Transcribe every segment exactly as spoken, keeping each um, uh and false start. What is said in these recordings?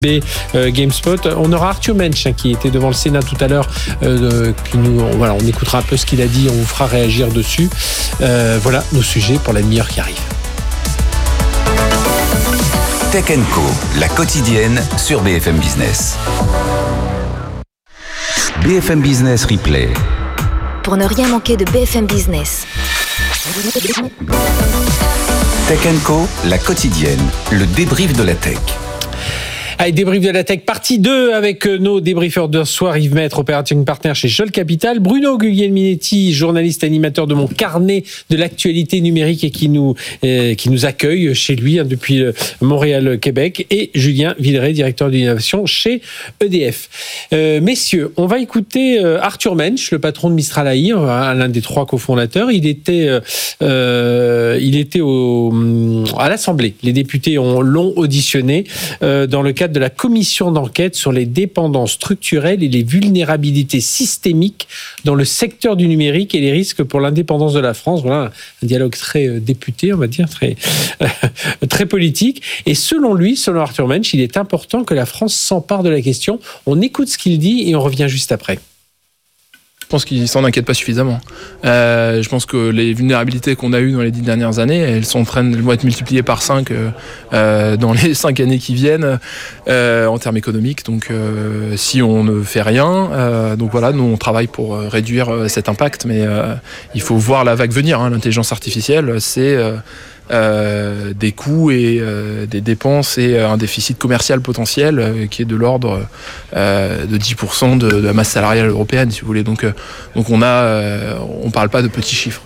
Euh, GameSpot. On aura Arthur Mensch hein, qui était devant le Sénat tout à l'heure. Euh, qui nous, on, voilà, on écoutera un peu ce qu'il a dit. On vous fera réagir dessus. Euh, voilà nos sujets pour la demi-heure qui arrive. Tech and Co, la quotidienne sur B F M Business. B F M Business Replay. Pour ne rien manquer de B F M Business. Tech and Co, la quotidienne, le débrief de la tech. Allez, débrief de la tech, partie deux avec nos débriefeurs de ce soir, Yves Maître, operating partner chez Scholl Capital, Bruno Guglielminetti, journaliste animateur de mon carnet de l'actualité numérique et qui nous, euh, qui nous accueille chez lui hein, depuis Montréal, Québec, et Julien Villeray, directeur d'innovation chez E D F. Euh, messieurs, on va écouter euh, Arthur Mensch, le patron de Mistral A I, hein, l'un des trois cofondateurs. Il était, euh, il était au, à l'Assemblée. Les députés ont, l'ont auditionné euh, dans le cadre de la commission d'enquête sur les dépendances structurelles et les vulnérabilités systémiques dans le secteur du numérique et les risques pour l'indépendance de la France. Voilà un dialogue très député, on va dire, très, euh, très politique. Et selon lui, selon Arthur Mensch, il est important que la France s'empare de la question. On écoute ce qu'il dit et on revient juste après. Je pense qu'ils s'en inquiètent pas suffisamment. Euh, je pense que les vulnérabilités qu'on a eues dans les dix dernières années, elles sont en train de vont être multipliées par cinq euh, dans les cinq années qui viennent euh, en termes économiques. Donc, euh, si on ne fait rien, euh, donc voilà, nous on travaille pour réduire cet impact, mais euh, il faut voir la vague venir. Hein. L'intelligence artificielle, c'est euh, Euh, des coûts et euh, des dépenses et euh, un déficit commercial potentiel euh, qui est de l'ordre euh, de dix pour cent de, de la masse salariale européenne, si vous voulez. Donc, euh, donc on a, euh, on parle pas de petits chiffres.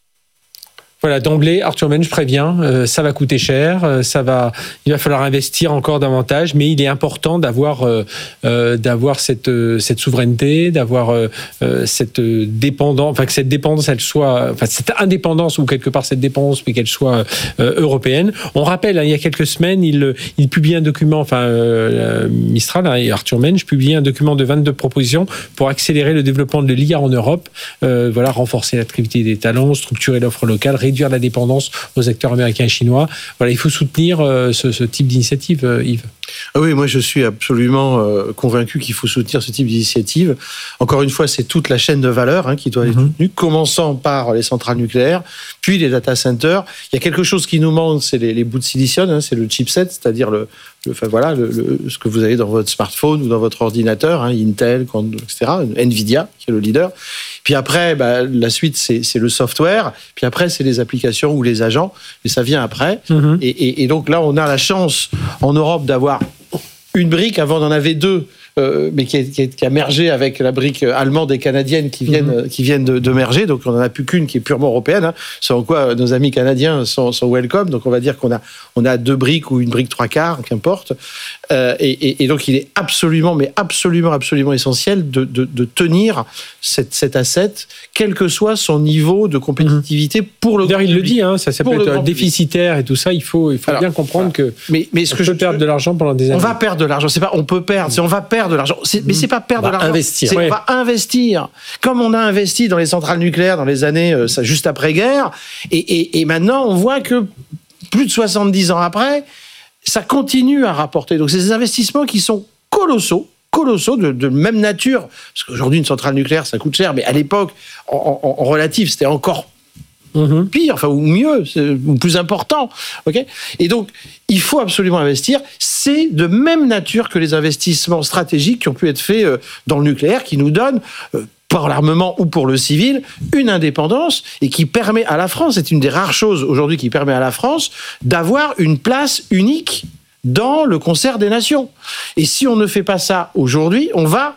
Voilà, d'emblée, Arthur Mensch prévient, euh, ça va coûter cher, euh, ça va, il va falloir investir encore davantage, mais il est important d'avoir, euh, euh, d'avoir cette, euh, cette souveraineté, d'avoir euh, cette dépendance, enfin que cette dépendance, elle soit, enfin cette indépendance ou quelque part cette dépendance, mais qu'elle soit euh, européenne. On rappelle, hein, il y a quelques semaines, il, il publie un document, enfin euh, Mistral hein, et Arthur Mensch publie un document de vingt-deux propositions pour accélérer le développement de l'I A en Europe. Euh, voilà, renforcer l'attractivité des talents, structurer l'offre locale, réduire la dépendance aux acteurs américains et chinois. Voilà, il faut soutenir euh, ce, ce type d'initiative, euh, Yves. Ah oui, moi je suis absolument euh, convaincu qu'il faut soutenir ce type d'initiative. Encore une fois, c'est toute la chaîne de valeur hein, qui doit être soutenue, mm-hmm. commençant par les centrales nucléaires, puis les data centers. Il y a quelque chose qui nous manque, c'est les, les bouts de silicium, hein, c'est le chipset, c'est-à-dire le, le, enfin, voilà, le, le, ce que vous avez dans votre smartphone ou dans votre ordinateur, hein, Intel, et cetera, Nvidia qui est le leader. Puis après, bah, la suite, c'est, c'est le software. Puis après, c'est les applications ou les agents. Mais ça vient après. Mm-hmm. Et, et, et donc là, on a la chance en Europe d'avoir une brique. Avant, on en avait deux. Euh, mais qui, est, qui, est, qui a mergé avec la brique allemande et canadienne qui viennent, mmh. qui viennent de, de merger. Donc, on n'en a plus qu'une qui est purement européenne. Hein, sans quoi nos amis canadiens sont, sont welcome. Donc, on va dire qu'on a, on a deux briques ou une brique trois quarts, qu'importe. Euh, et, et, et donc, il est absolument, mais absolument, absolument essentiel de, de, de tenir cette, cet asset, quel que soit son niveau de compétitivité mmh. pour le D'ailleurs, il le dit, hein, ça, ça peut être déficitaire public. Et tout ça. Il faut, il faut Alors, bien comprendre voilà. que mais, mais ce on que peut je perdre de l'argent pendant des années. On va perdre de l'argent. C'est pas, on peut perdre. C'est on va perdre de l'argent. C'est, mais c'est pas perdre de l'argent. Investir. C'est ouais. on va investir. Comme on a investi dans les centrales nucléaires dans les années euh, ça, juste après-guerre. Et, et, et maintenant, on voit que plus de soixante-dix ans après, ça continue à rapporter. Donc, c'est des investissements qui sont colossaux. colossaux, de, de même nature. Parce qu'aujourd'hui, une centrale nucléaire, ça coûte cher. Mais à l'époque, en, en, en relatif, c'était encore Mmh. pire, enfin, ou mieux, ou plus important. Okay, et donc, il faut absolument investir. C'est de même nature que les investissements stratégiques qui ont pu être faits dans le nucléaire, qui nous donnent, pour l'armement ou pour le civil, une indépendance et qui permet à la France, c'est une des rares choses aujourd'hui qui permet à la France d'avoir une place unique dans le concert des nations. Et si on ne fait pas ça aujourd'hui, on va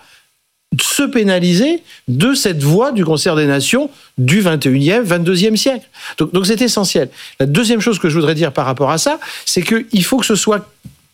se pénaliser de cette voie du concert des nations du vingt et unième, vingt-deuxième siècle. Donc, donc c'est essentiel. La deuxième chose que je voudrais dire par rapport à ça, c'est qu'il faut que ce soit,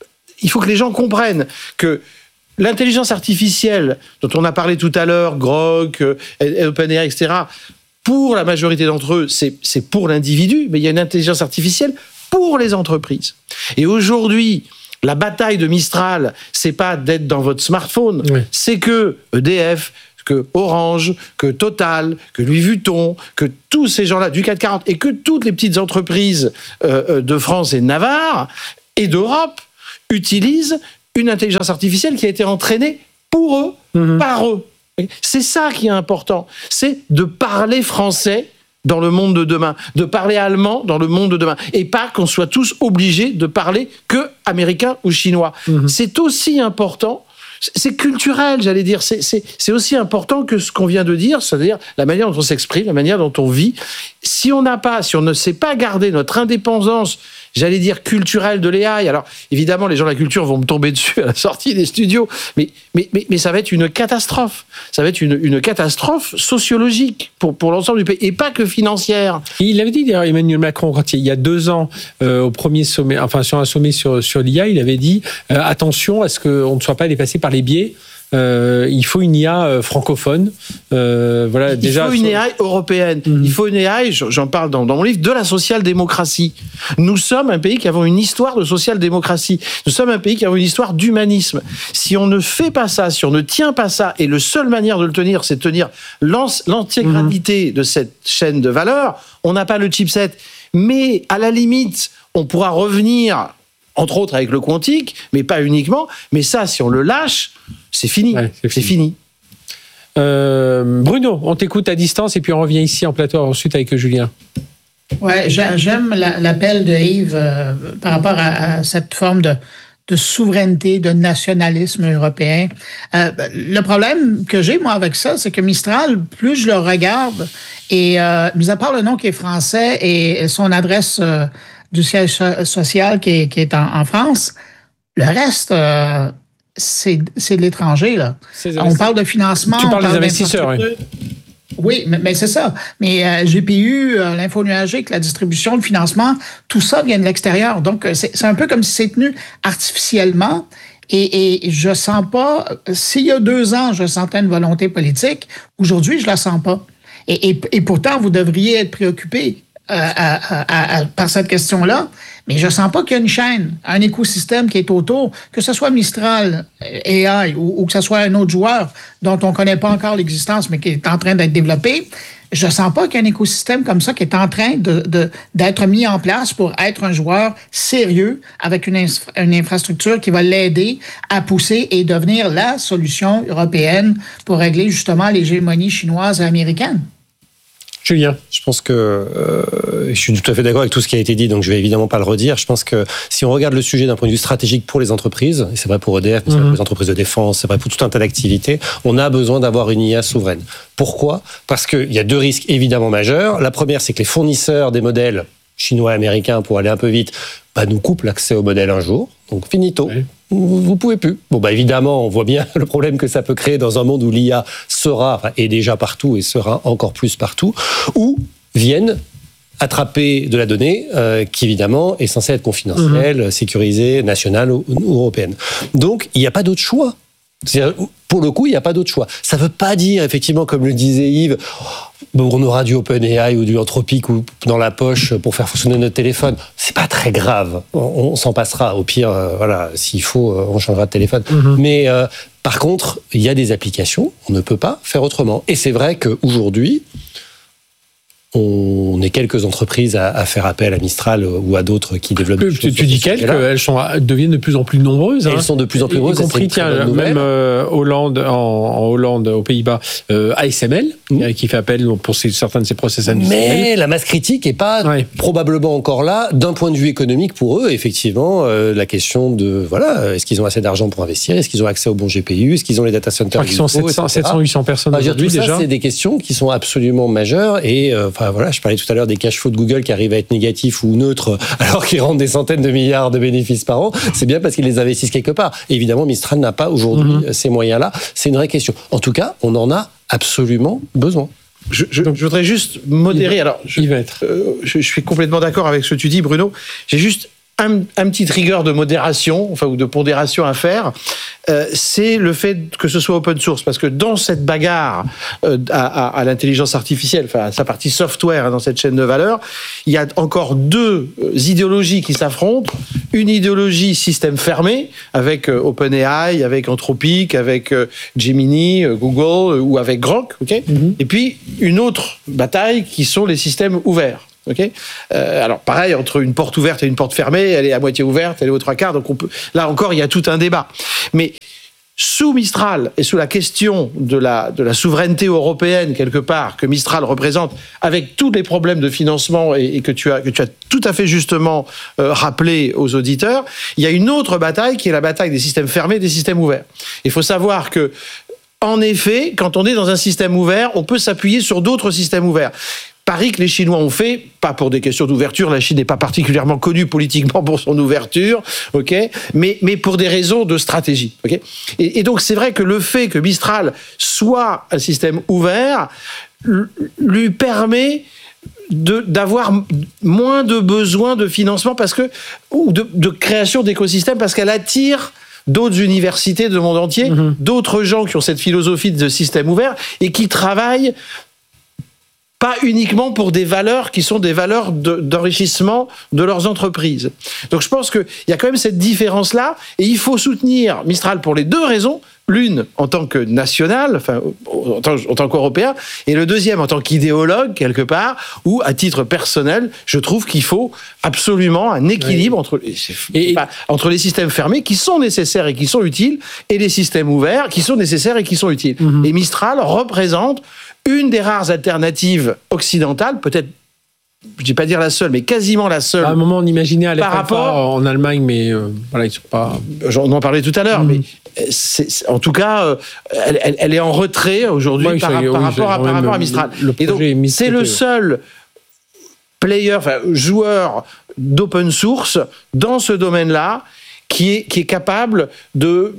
il faut que les gens comprennent que l'intelligence artificielle dont on a parlé tout à l'heure, Grok, OpenAI, et cetera, pour la majorité d'entre eux, c'est, c'est pour l'individu, mais il y a une intelligence artificielle pour les entreprises. Et aujourd'hui, la bataille de Mistral, c'est pas d'être dans votre smartphone, oui. c'est que E D F, que Orange, que Total, que Louis Vuitton, que tous ces gens-là du CAC quarante et que toutes les petites entreprises euh, de France et de Navarre et d'Europe utilisent une intelligence artificielle qui a été entraînée pour eux, mmh. par eux. C'est ça qui est important, c'est de parler français dans le monde de demain, de parler allemand dans le monde de demain, et pas qu'on soit tous obligés de parler que américain ou chinois. Mmh. C'est aussi important, c'est culturel, j'allais dire, c'est, c'est, c'est aussi important que ce qu'on vient de dire, c'est-à-dire la manière dont on s'exprime, la manière dont on vit. Si on n'a pas, si on ne sait pas garder notre indépendance, j'allais dire culturelle de l'A I, alors évidemment les gens de la culture vont me tomber dessus à la sortie des studios, mais, mais, mais, mais ça va être une catastrophe. Ça va être une, une catastrophe sociologique pour, pour l'ensemble du pays, et pas que financière. Il avait dit d'ailleurs Emmanuel Macron, quand il y a deux ans, euh, au premier sommet, enfin sur un sommet sur, sur l'I A, il avait dit euh, attention à ce qu'on ne soit pas dépassé par les biais. Euh, il faut une I A euh, francophone. Euh, voilà, il déjà, faut une A I européenne. Mmh. Il faut une A I, j'en parle dans, dans mon livre, de la social-démocratie. Nous sommes un pays qui avons une histoire de social-démocratie. Nous sommes un pays qui avons une histoire d'humanisme. Si on ne fait pas ça, si on ne tient pas ça, et la seule manière de le tenir, c'est de tenir l'intégralité mmh. de cette chaîne de valeur, on n'a pas le chipset. Mais à la limite, on pourra revenir, entre autres avec le quantique, mais pas uniquement. Mais ça, si on le lâche, c'est fini. Ouais, c'est, c'est fini. fini. Euh, Bruno, on t'écoute à distance et puis on revient ici en plateau ensuite avec Julien. Ouais, j'aime l'appel de Yves euh, par rapport à, à cette forme de, de souveraineté, de nationalisme européen. Euh, le problème que j'ai, moi, avec ça, c'est que Mistral, plus je le regarde, et euh, mis à part le nom qui est français et son adresse euh, du siège social qui est, qui est en, en France, le reste... Euh, C'est, c'est de l'étranger, là. On parle de financement. Tu parles des investisseurs, oui. Oui, mais, mais c'est ça. Mais euh, G P U, euh, l'info nuagique, la distribution, le financement, tout ça vient de l'extérieur. Donc, c'est, c'est un peu comme si c'est tenu artificiellement. Et, et je sens pas... S'il y a deux ans, je sentais une volonté politique, aujourd'hui, je la sens pas. Et, et, et pourtant, vous devriez être préoccupés euh, à, à, à, par cette question-là. Mais je ne sens pas qu'il y a une chaîne, un écosystème qui est autour, que ce soit Mistral, A I, ou, ou que ce soit un autre joueur dont on ne connaît pas encore l'existence, mais qui est en train d'être développé. Je ne sens pas qu'il y a un écosystème comme ça qui est en train de, de, d'être mis en place pour être un joueur sérieux avec une, une infrastructure qui va l'aider à pousser et devenir la solution européenne pour régler justement l'hégémonie chinoise et américaine. Julien. Je pense que euh, je suis tout à fait d'accord avec tout ce qui a été dit, donc je vais évidemment pas le redire. Je pense que si on regarde le sujet d'un point de vue stratégique pour les entreprises, et c'est vrai pour E D F, mais c'est vrai pour les entreprises de défense, c'est vrai pour tout un tas d'activités, on a besoin d'avoir une I A souveraine. Pourquoi ? Parce qu'il y a deux risques évidemment majeurs. La première, c'est que les fournisseurs des modèles chinois et américains, pour aller un peu vite, bah, nous coupent l'accès au modèle un jour. Donc finito. Oui. Vous ne pouvez plus. Bon, bah évidemment, on voit bien le problème que ça peut créer dans un monde où l'I A sera, enfin, est déjà partout et sera encore plus partout, où viennent attraper de la donnée euh, qui, évidemment, est censée être confidentielle, mmh. sécurisée, nationale ou, ou européenne. Donc, il n'y a pas d'autre choix. C'est-à-dire, pour le coup, il n'y a pas d'autre choix. Ça ne veut pas dire, effectivement, comme le disait Yves, bon, on aura du OpenAI ou du Anthropic ou dans la poche pour faire fonctionner notre téléphone. C'est pas très grave. On, on s'en passera. Au pire, euh, voilà, s'il faut, euh, on changera de téléphone. Mm-hmm. Mais euh, par contre, il y a des applications, on ne peut pas faire autrement. Et c'est vrai qu'aujourd'hui, on est quelques entreprises à, à faire appel à Mistral ou à d'autres qui développent des choses. Tu, tu dis quelques, elles sont, deviennent de plus en plus nombreuses. Elles hein. sont de plus en plus nombreuses. Y compris, tiens, même euh, Hollande, en, en Hollande, aux Pays-Bas, euh, A S M L, mmh. qui fait appel pour ces, certains de ses process industriels. Mais la masse critique n'est pas ouais. probablement encore là, d'un point de vue économique pour eux. Effectivement, euh, la question de, voilà, est-ce qu'ils ont assez d'argent pour investir ? Est-ce qu'ils ont accès aux bons G P U ? Est-ce qu'ils ont les data centers ? Ils sont sept cents, huit cents personnes enfin, aujourd'hui tout ça, déjà. C'est des questions qui sont absolument majeures et, euh, enfin, voilà, je parlais tout à l'heure des cash flows de Google qui arrivent à être négatifs ou neutres alors qu'ils rendent des centaines de milliards de bénéfices par an. C'est bien parce qu'ils les investissent quelque part. Et évidemment, Mistral n'a pas aujourd'hui mmh. ces moyens-là. C'est une vraie question. En tout cas, on en a absolument besoin. Je, je, je voudrais juste modérer. Alors, je, euh, je, je suis complètement d'accord avec ce que tu dis, Bruno. J'ai juste un, un petit trigger de modération, enfin, ou de pondération à faire. Euh, c'est le fait que ce soit open source, parce que dans cette bagarre euh, à, à, à l'intelligence artificielle, enfin à sa partie software dans cette chaîne de valeur, il y a encore deux idéologies qui s'affrontent. Une idéologie système fermé avec euh, OpenAI, avec Anthropic, avec euh, Gemini, euh, Google euh, ou avec Grok, ok. Mm-hmm. Et puis une autre bataille qui sont les systèmes ouverts. Okay euh, alors pareil, entre une porte ouverte et une porte fermée, elle est à moitié ouverte, elle est aux trois quarts, donc on peut, là encore, il y a tout un débat. Mais sous Mistral et sous la question de la, de la souveraineté européenne, quelque part, que Mistral représente, avec tous les problèmes de financement et, et que, tu as, que tu as tout à fait justement euh, rappelé aux auditeurs, il y a une autre bataille qui est la bataille des systèmes fermés et des systèmes ouverts. Il faut savoir que, en effet, quand on est dans un système ouvert, on peut s'appuyer sur d'autres systèmes ouverts. Pari que les Chinois ont fait, pas pour des questions d'ouverture, la Chine n'est pas particulièrement connue politiquement pour son ouverture, ok, mais, mais pour des raisons de stratégie, ok. Et, et donc c'est vrai que le fait que Mistral soit un système ouvert lui permet de, d'avoir moins de besoins de financement parce que, ou de, de création d'écosystèmes parce qu'elle attire d'autres universités du monde entier, mmh. d'autres gens qui ont cette philosophie de système ouvert et qui travaillent pas uniquement pour des valeurs qui sont des valeurs de, d'enrichissement de leurs entreprises. Donc je pense qu'il y a quand même cette différence-là, et il faut soutenir Mistral pour les deux raisons. L'une en tant que national, enfin en tant, en tant qu'européen, et le deuxième en tant qu'idéologue, quelque part, où à titre personnel, je trouve qu'il faut absolument un équilibre oui. entre, et, pas, entre les systèmes fermés qui sont nécessaires et qui sont utiles, et les systèmes ouverts qui sont nécessaires et qui sont utiles. Mm-hmm. Et Mistral représente une des rares alternatives occidentales, peut-être, je ne vais pas dire la seule, mais quasiment la seule. À un moment, on imaginait aller par rapport en Allemagne, mais euh, voilà, ils ne sont pas. On en parlait tout à l'heure, mmh. mais c'est, c'est, en tout cas, euh, elle, elle, elle est en retrait aujourd'hui ouais, par, par, oui, rapport, à, par rapport à Mistral. Le, le Et donc, c'est le seul player, enfin, joueur d'open source dans ce domaine-là qui est, qui est capable de.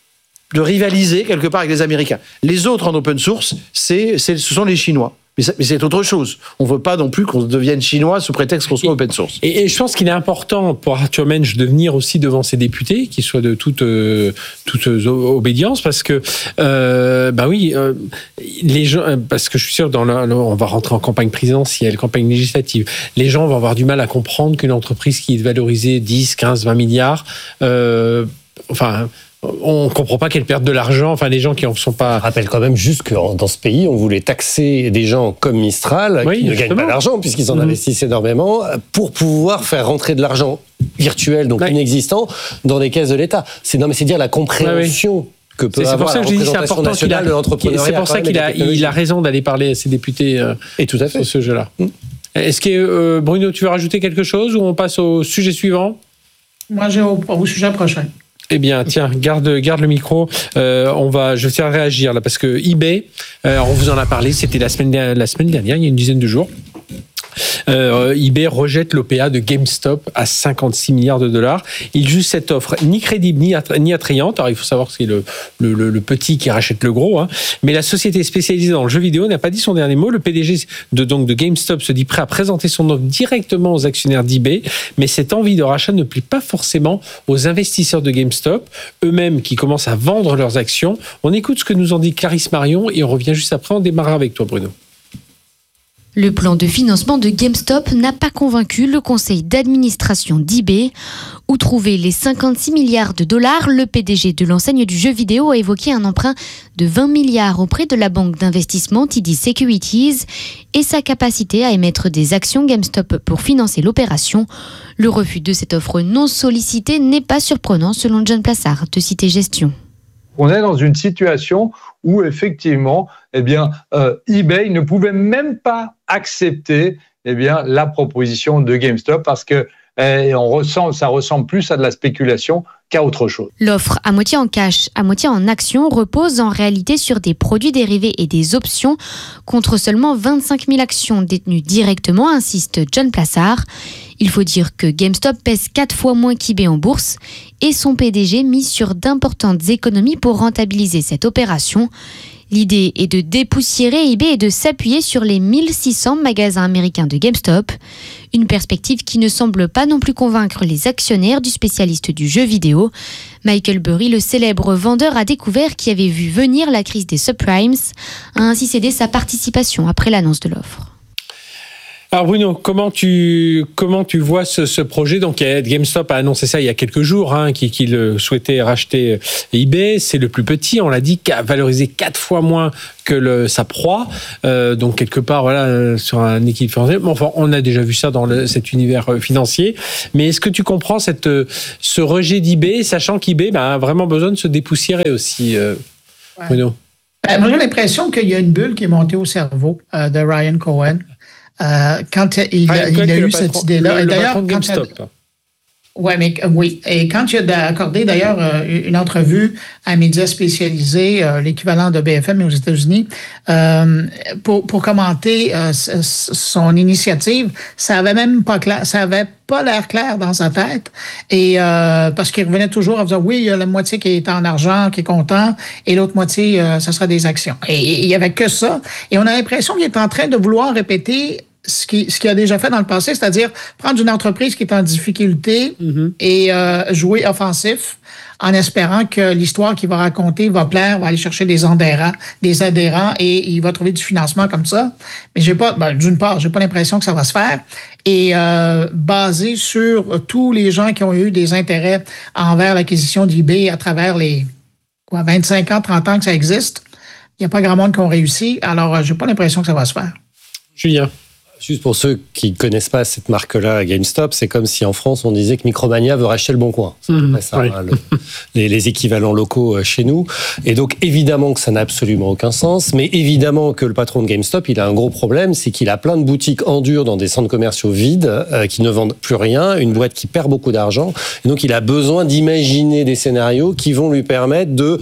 de rivaliser quelque part avec les Américains. Les autres en open source, c'est, c'est, ce sont les Chinois. Mais, ça, mais c'est autre chose. On ne veut pas non plus qu'on devienne chinois sous prétexte qu'on soit et, open source. Et, et je pense qu'il est important pour Arthur Mensch de venir aussi devant ses députés, qu'ils soient de toute, euh, toute obédience, parce que, euh, bah oui, euh, les gens, parce que je suis sûr, dans la, on va rentrer en campagne présidentielle, campagne législative, les gens vont avoir du mal à comprendre qu'une entreprise qui est valorisée dix, quinze, vingt milliards, euh, enfin, on ne comprend pas qu'elles perdent de l'argent, enfin les gens qui en sont pas... Je rappelle quand même juste que dans ce pays, on voulait taxer des gens comme Mistral, oui, qui ne gagnent pas d'argent, puisqu'ils en mmh. investissent énormément, pour pouvoir faire rentrer de l'argent virtuel, donc oui. inexistant, dans les caisses de l'État. C'est, non, mais c'est dire la compréhension... Oui. Que peut c'est avoir pour ça que je dis c'est important qu'il a, c'est pour ça qu'il a, il a raison d'aller parler à ses députés euh, et tout à fait. sur ce jeu-là. Mmh. Est-ce que euh, Bruno, tu veux rajouter quelque chose ou on passe au sujet suivant? Moi, j'ai au, au sujet prochain. Eh bien, tiens, garde, garde le micro. Euh, on va, je vais faire réagir là parce que eBay, euh, on vous en a parlé, c'était la semaine, la semaine dernière, il y a une dizaine de jours. Euh, eBay rejette l'O P A de GameStop à cinquante-six milliards de dollars. Il juge cette offre ni crédible ni, attra- ni attrayante. Alors il faut savoir que c'est le, le, le, le petit qui rachète le gros, hein. Mais la société spécialisée dans le jeu vidéo n'a pas dit son dernier mot. Le P D G de, donc, de GameStop se dit prêt à présenter son offre directement aux actionnaires d'eBay, mais cette envie de rachat ne plaît pas forcément aux investisseurs de GameStop, eux-mêmes qui commencent à vendre leurs actions. On écoute ce que nous en dit Clarisse Marion et on revient juste après. On démarrera avec toi, Bruno. Le plan de financement de GameStop n'a pas convaincu le conseil d'administration d'eBay. Où trouver les cinquante-six milliards de dollars, le P D G de l'enseigne du jeu vidéo a évoqué un emprunt de vingt milliards auprès de la banque d'investissement T D Securities et sa capacité à émettre des actions GameStop pour financer l'opération. Le refus de cette offre non sollicitée n'est pas surprenant selon John Plassard de Cité Gestion. On est dans une situation où effectivement, eh bien, euh, eBay ne pouvait même pas accepter, eh bien, la proposition de GameStop parce que eh, on ressent, ça ressemble plus à de la spéculation qu'à autre chose. L'offre à moitié en cash, à moitié en actions repose en réalité sur des produits dérivés et des options contre seulement vingt-cinq mille actions détenues directement, insiste John Plassard. Il faut dire que GameStop pèse quatre fois moins qu'eBay en bourse et son P D G mise sur d'importantes économies pour rentabiliser cette opération. L'idée est de dépoussiérer eBay et de s'appuyer sur les mille six cents magasins américains de GameStop. Une perspective qui ne semble pas non plus convaincre les actionnaires du spécialiste du jeu vidéo. Michael Burry, le célèbre vendeur à découvert qui avait vu venir la crise des subprimes, a ainsi cédé sa participation après l'annonce de l'offre. Alors Bruno, comment tu comment tu vois ce, ce projet? Donc GameStop a annoncé ça il y a quelques jours, hein, qu'il, qu'il souhaitait racheter eBay. C'est le plus petit, on l'a dit, qui a valorisé quatre fois moins que le, sa proie. Euh, donc quelque part, voilà, sur un équilibre financier. Bon, enfin, on a déjà vu ça dans le, cet univers financier. Mais est-ce que tu comprends cette ce rejet d'eBay, sachant qu'eBay ben, a vraiment besoin de se dépoussiérer aussi, euh, ouais. Bruno? Ben, moi, j'ai l'impression qu'il y a une bulle qui est montée au cerveau euh, de Ryan Cohen. Euh, quand il, Ryan il Cohen, a eu le cette patron, idée-là. Le, et le d'ailleurs, patron de GameStop. Quand Ouais, mais oui. Et quand tu as accordé d'ailleurs une entrevue à un média spécialisé, euh, l'équivalent de B F M aux États-Unis, euh, pour, pour commenter euh, son initiative, ça avait même pas clair, ça avait pas l'air clair dans sa tête. Et euh, parce qu'il revenait toujours à dire oui, il y a la moitié qui est en argent, qui est content, et l'autre moitié, euh, ça sera des actions. Et il y avait que ça. Et on a l'impression qu'il est en train de vouloir répéter ce qu'il ce qui a déjà fait dans le passé, c'est-à-dire prendre une entreprise qui est en difficulté mm-hmm. et euh, jouer offensif en espérant que l'histoire qu'il va raconter va plaire, va aller chercher des adhérents, des adhérents et il va trouver du financement comme ça. Mais j'ai pas, ben, d'une part, j'ai pas l'impression que ça va se faire. Et euh, basé sur tous les gens qui ont eu des intérêts envers l'acquisition d'eBay à travers les quoi, vingt-cinq ans, trente ans que ça existe, il n'y a pas grand monde qui ont réussi. Alors, j'ai pas l'impression que ça va se faire. Julien? Juste pour ceux qui ne connaissent pas cette marque-là, GameStop, c'est comme si en France, on disait que Micromania veut racheter Le Bon Coin. C'est mmh, ça, oui. hein, le, les, les équivalents locaux chez nous. Et donc, évidemment que ça n'a absolument aucun sens, mais évidemment que le patron de GameStop, il a un gros problème, c'est qu'il a plein de boutiques en dur dans des centres commerciaux vides, euh, qui ne vendent plus rien, une boîte qui perd beaucoup d'argent. Et donc, il a besoin d'imaginer des scénarios qui vont lui permettre de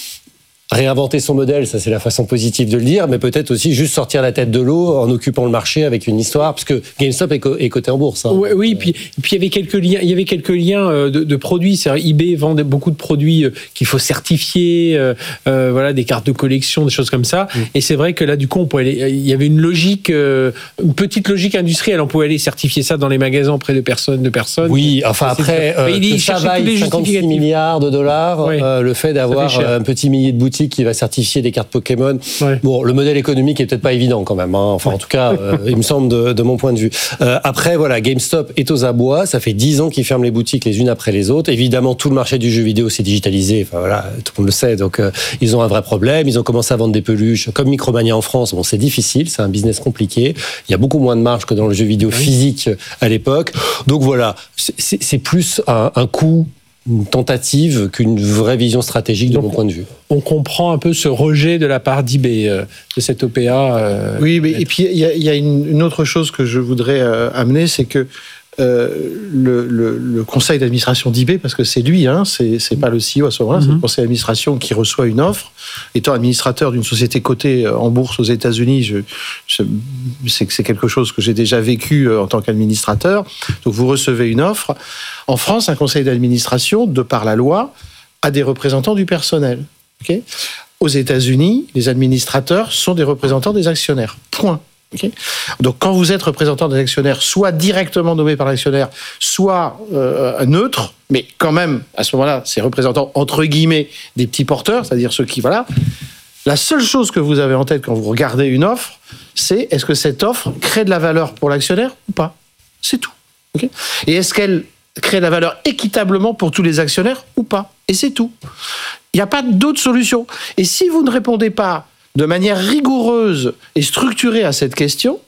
réinventer son modèle, ça c'est la façon positive de le dire, mais peut-être aussi juste sortir la tête de l'eau en occupant le marché avec une histoire, parce que GameStop est, co- est coté en bourse. Hein. Oui, oui, puis puis il y avait quelques liens, il y avait quelques liens de, de produits. C'est-à-dire eBay vend beaucoup de produits qu'il faut certifier, euh, euh, voilà, des cartes de collection, des choses comme ça. Mmh. Et c'est vrai que là, du coup, on pouvait aller, il y avait une logique, euh, une petite logique industrielle. On pouvait aller certifier ça dans les magasins auprès de personnes, de personnes. Oui, enfin après, euh, il, que ça vaille cinquante-six milliards de dollars, oui. euh, le fait d'avoir un petit millier de boutiques qui va certifier des cartes Pokémon. Ouais. Bon, le modèle économique est peut-être pas évident quand même. Hein. Enfin, en tout cas, euh, il me semble de, de mon point de vue. Euh, après, voilà, GameStop est aux abois. Ça fait dix ans qu'ils ferment les boutiques les unes après les autres. Évidemment, tout le marché du jeu vidéo s'est digitalisé. Enfin voilà, tout le monde le sait. Donc, euh, ils ont un vrai problème. Ils ont commencé à vendre des peluches comme Micromania en France. Bon, c'est difficile. C'est un business compliqué. Il y a beaucoup moins de marge que dans le jeu vidéo oui. physique à l'époque. Donc voilà, c'est, c'est plus un, un coût, une tentative qu'une vraie vision stratégique de Donc, mon point de vue. On comprend un peu ce rejet de la part d'eBay, euh, de cette O P A. Euh, oui, mais, et puis il y a, y a une, une autre chose que je voudrais euh, amener, c'est que euh, le, le, le conseil d'administration d'eBay, parce que c'est lui, hein, c'est, c'est pas le C E O à ce moment-là, mm-hmm. c'est le conseil d'administration qui reçoit une offre. Étant administrateur d'une société cotée en bourse aux États-Unis, je, je, c'est, c'est quelque chose que j'ai déjà vécu en tant qu'administrateur. Donc vous recevez une offre. En France, un conseil d'administration, de par la loi, a des représentants du personnel. Okay ? Aux États-Unis, les administrateurs sont des représentants des actionnaires. Point. Okay ? Donc, quand vous êtes représentant des actionnaires, soit directement nommé par l'actionnaire, soit euh, neutre, mais quand même, à ce moment-là, c'est représentant, entre guillemets, des petits porteurs, c'est-à-dire ceux qui, voilà. La seule chose que vous avez en tête quand vous regardez une offre, c'est est-ce que cette offre crée de la valeur pour l'actionnaire ou pas ? C'est tout. Okay ? Et est-ce qu'elle crée de la valeur équitablement pour tous les actionnaires ou pas ? Et c'est tout. Il n'y a pas d'autre solution. Et si vous ne répondez pas de manière rigoureuse et structurée à cette question,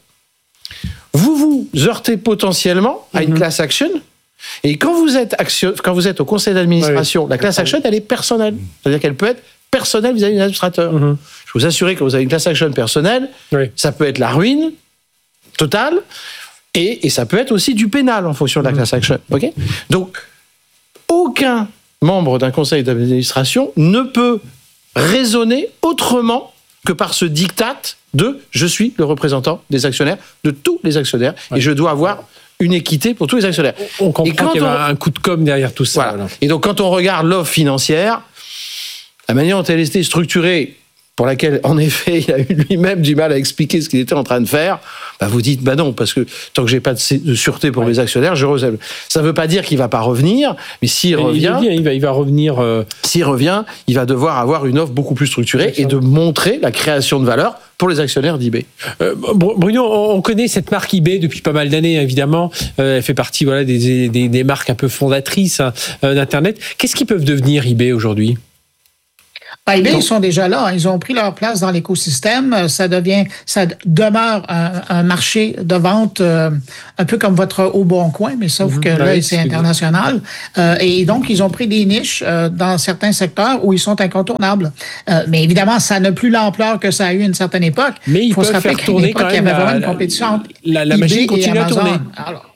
vous vous heurtez potentiellement à une class action. Et quand vous êtes, action, quand vous êtes au conseil d'administration, oui, la class action, elle est personnelle. C'est-à-dire qu'elle peut être personnelle vis-à-vis de l'administrateur. Mm-hmm. Je vous assure que vous avez une class action personnelle, oui. ça peut être la ruine totale, et, et ça peut être aussi du pénal en fonction de la class action. Okay ? Donc, aucun membre d'un conseil d'administration ne peut raisonner autrement que par ce diktat de « je suis le représentant des actionnaires, de tous les actionnaires, ouais. et je dois avoir une équité pour tous les actionnaires ». On comprend qu'il y a on... un coup de com' derrière tout ça. Voilà. Et donc, quand on regarde l'offre financière, la manière dont elle était structurée, pour laquelle, en effet, il a eu lui-même du mal à expliquer ce qu'il était en train de faire, bah vous dites, bah non, parce que tant que j'ai pas de sûreté pour ouais. mes actionnaires, je recèle. Ça veut pas dire qu'il va pas revenir, mais s'il mais revient... Il, dit, il, va, il va revenir... Euh... S'il revient, il va devoir avoir une offre beaucoup plus structurée et de montrer la création de valeur pour les actionnaires d'eBay. Euh, Bruno, on connaît cette marque eBay depuis pas mal d'années, évidemment. Euh, elle fait partie voilà, des, des, des marques un peu fondatrices hein, d'Internet. Qu'est-ce qu'ils peuvent devenir eBay aujourd'hui ? Ben, eBay, ils sont déjà là. Ils ont pris leur place dans l'écosystème. Ça devient, ça demeure un, un marché de vente euh, un peu comme votre Au Bon Coin, mais sauf mmh, que là, ouais, c'est, c'est international. Euh, et donc, ils ont pris des niches euh, dans certains secteurs où ils sont incontournables. Euh, mais évidemment, ça n'a plus l'ampleur que ça a eu à une certaine époque. Mais il faut se rappeler qu'à une époque, il y avait vraiment une compétition. La, la machine continue à tourner. Alors,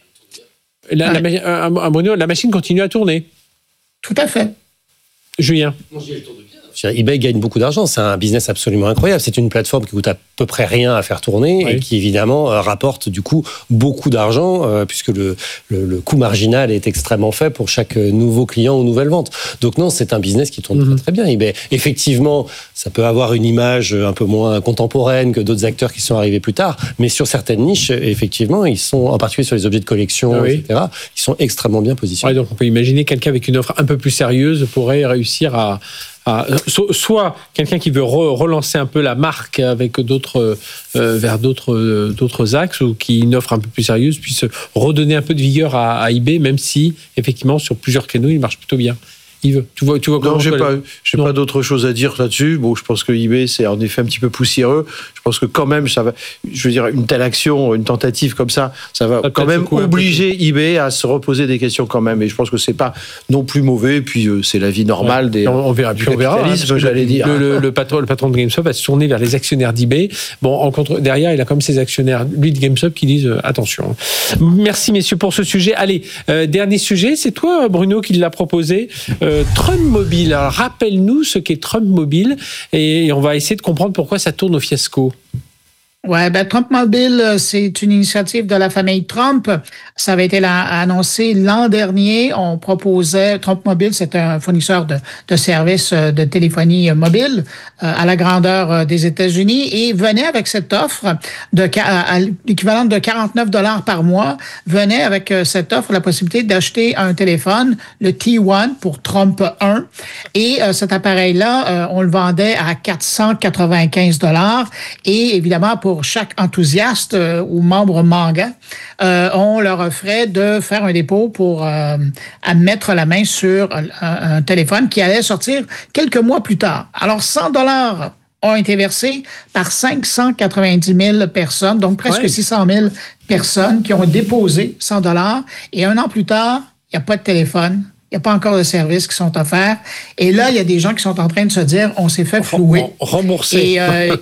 la, ouais. la, euh, Bruno, la machine continue à tourner. Tout à fait. Julien. Non, j'ai le tour de bien. eBay gagne beaucoup d'argent, c'est un business absolument incroyable. C'est une plateforme qui coûte à peu près rien à faire tourner oui. et qui évidemment rapporte du coup beaucoup d'argent euh, puisque le, le, le coût marginal est extrêmement faible pour chaque nouveau client ou nouvelle vente. Donc non, c'est un business qui tourne mm-hmm. très, très bien. eBay, effectivement, ça peut avoir une image un peu moins contemporaine que d'autres acteurs qui sont arrivés plus tard, mais sur certaines niches, effectivement, ils sont, en particulier sur les objets de collection, oui. et cetera, ils sont extrêmement bien positionnés. Ouais, donc on peut imaginer quelqu'un avec une offre un peu plus sérieuse pourrait réussir à Ah, soit quelqu'un qui veut re- relancer un peu la marque avec d'autres euh, vers d'autres euh, d'autres axes ou qui une offre un peu plus sérieuse puisse redonner un peu de vigueur à, à eBay, même si effectivement sur plusieurs canaux il marche plutôt bien. Yves, tu vois, tu vois non, j'ai pas, j'ai non. pas d'autre chose à dire là-dessus. Bon, je pense que eBay, c'est en effet un petit peu poussiéreux. Je pense que quand même, ça va, je veux dire, une telle action, une tentative comme ça, ça va ça quand même obliger eBay à se reposer des questions quand même. Et je pense que c'est pas non plus mauvais. Et puis, euh, c'est la vie normale ouais. des. On, on verra, puis on verra. Hein, j'allais dire. Le, le, le patron, le patron de GameStop va se tourner vers les actionnaires d'eBay. Bon, en contre, derrière, il a comme ses actionnaires, lui de GameStop, qui disent euh, attention. Merci, messieurs, pour ce sujet. Allez, euh, dernier sujet, c'est toi, Bruno, qui l'a proposé. Euh, Trump Mobile. Alors, rappelle-nous ce qu'est Trump Mobile et on va essayer de comprendre pourquoi ça tourne au fiasco. Ouais, ben Trump Mobile, c'est une initiative de la famille Trump. Ça avait été la, annoncé l'an dernier. On proposait, Trump Mobile, c'est un fournisseur de, de services de téléphonie mobile euh, à la grandeur des États-Unis et venait avec cette offre de à, à l'équivalent de quarante-neuf dollars par mois, venait avec cette offre la possibilité d'acheter un téléphone, le T un pour Trump un. Et euh, cet appareil-là, euh, on le vendait à quatre cent quatre-vingt-quinze dollars et évidemment pour Pour chaque enthousiaste euh, ou membre manga, euh, on leur offrait de faire un dépôt pour euh, à mettre la main sur un, un téléphone qui allait sortir quelques mois plus tard. Alors, cent dollars ont été versés par cinq cent quatre-vingt-dix mille personnes, donc presque ouais. six cent mille personnes qui ont déposé cent dollars. Et un an plus tard, il n'y a pas de téléphone. Il n'y a pas encore de services qui sont offerts. Et là, il y a des gens qui sont en train de se dire, on s'est fait flouer. Rembourser. Et, euh,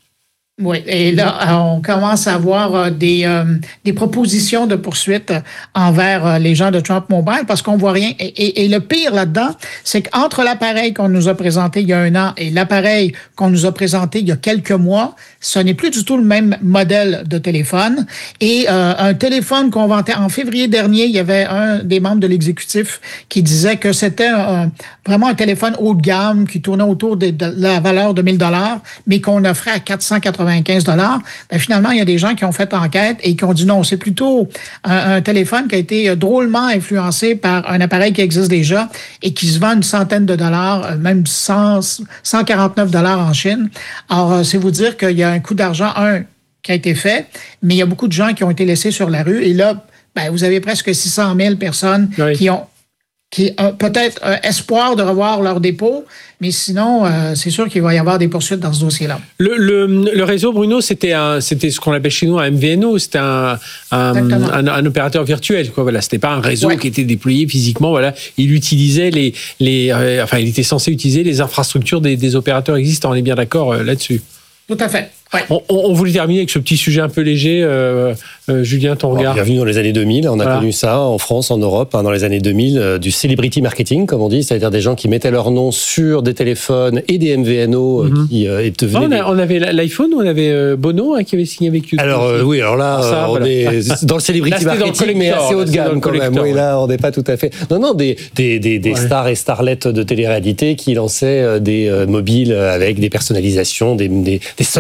oui, et là, on commence à avoir des, euh, des propositions de poursuite envers les gens de Trump Mobile parce qu'on voit rien. Et, et, et le pire là-dedans, c'est qu'entre l'appareil qu'on nous a présenté il y a un an et l'appareil qu'on nous a présenté il y a quelques mois, ce n'est plus du tout le même modèle de téléphone. Et euh, un téléphone qu'on vantait en février dernier, il y avait un des membres de l'exécutif qui disait que c'était un, vraiment un téléphone haut de gamme qui tournait autour de, de la valeur de mille dollars, mais qu'on offrait à quatre cent quatre-vingt-quinze dollars. Ben, finalement, il y a des gens qui ont fait enquête et qui ont dit non, c'est plutôt un, un téléphone qui a été drôlement influencé par un appareil qui existe déjà et qui se vend une centaine de dollars, même cent, cent quarante-neuf dollars en Chine. Alors, c'est vous dire qu'il y a un coût d'argent, un, qui a été fait, mais il y a beaucoup de gens qui ont été laissés sur la rue. Et là, ben, vous avez presque six cent mille personnes oui. qui ont qui ont peut-être un espoir de revoir leur dépôt, mais sinon, euh, c'est sûr qu'il va y avoir des poursuites dans ce dossier-là. Le, le, le réseau, Bruno, c'était, un, c'était ce qu'on appelle chez nous un M V N O, c'était un, un, un, un opérateur virtuel. Quoi. Voilà, c'était pas un réseau ouais. qui était déployé physiquement. Voilà, il utilisait les, les, euh, enfin, il était censé utiliser les infrastructures des, des opérateurs existants. On est bien d'accord euh, là-dessus. Tout à fait. Ouais. On, on voulait terminer avec ce petit sujet un peu léger. Euh, euh, Julien, ton regard. Bienvenue dans les années deux mille. On a voilà. connu ça en France, en Europe, hein, dans les années deux mille, euh, du celebrity marketing, comme on dit, c'est-à-dire des gens qui mettaient leur nom sur des téléphones et des M V N O mm-hmm. qui euh, devenaient... On, a, on avait l'iPhone, on avait euh, Bono hein, qui avait signé avec YouTube. Alors euh, oui, alors là, ça, on voilà. est dans le celebrity là, marketing, le mais assez haut de gamme quand même. Oui, là, on n'est pas tout à fait... Non, non, des, des, des, des ouais. stars et starlettes de télé-réalité qui lançaient euh, des euh, mobiles avec des personnalisations, des, des, des sonneries à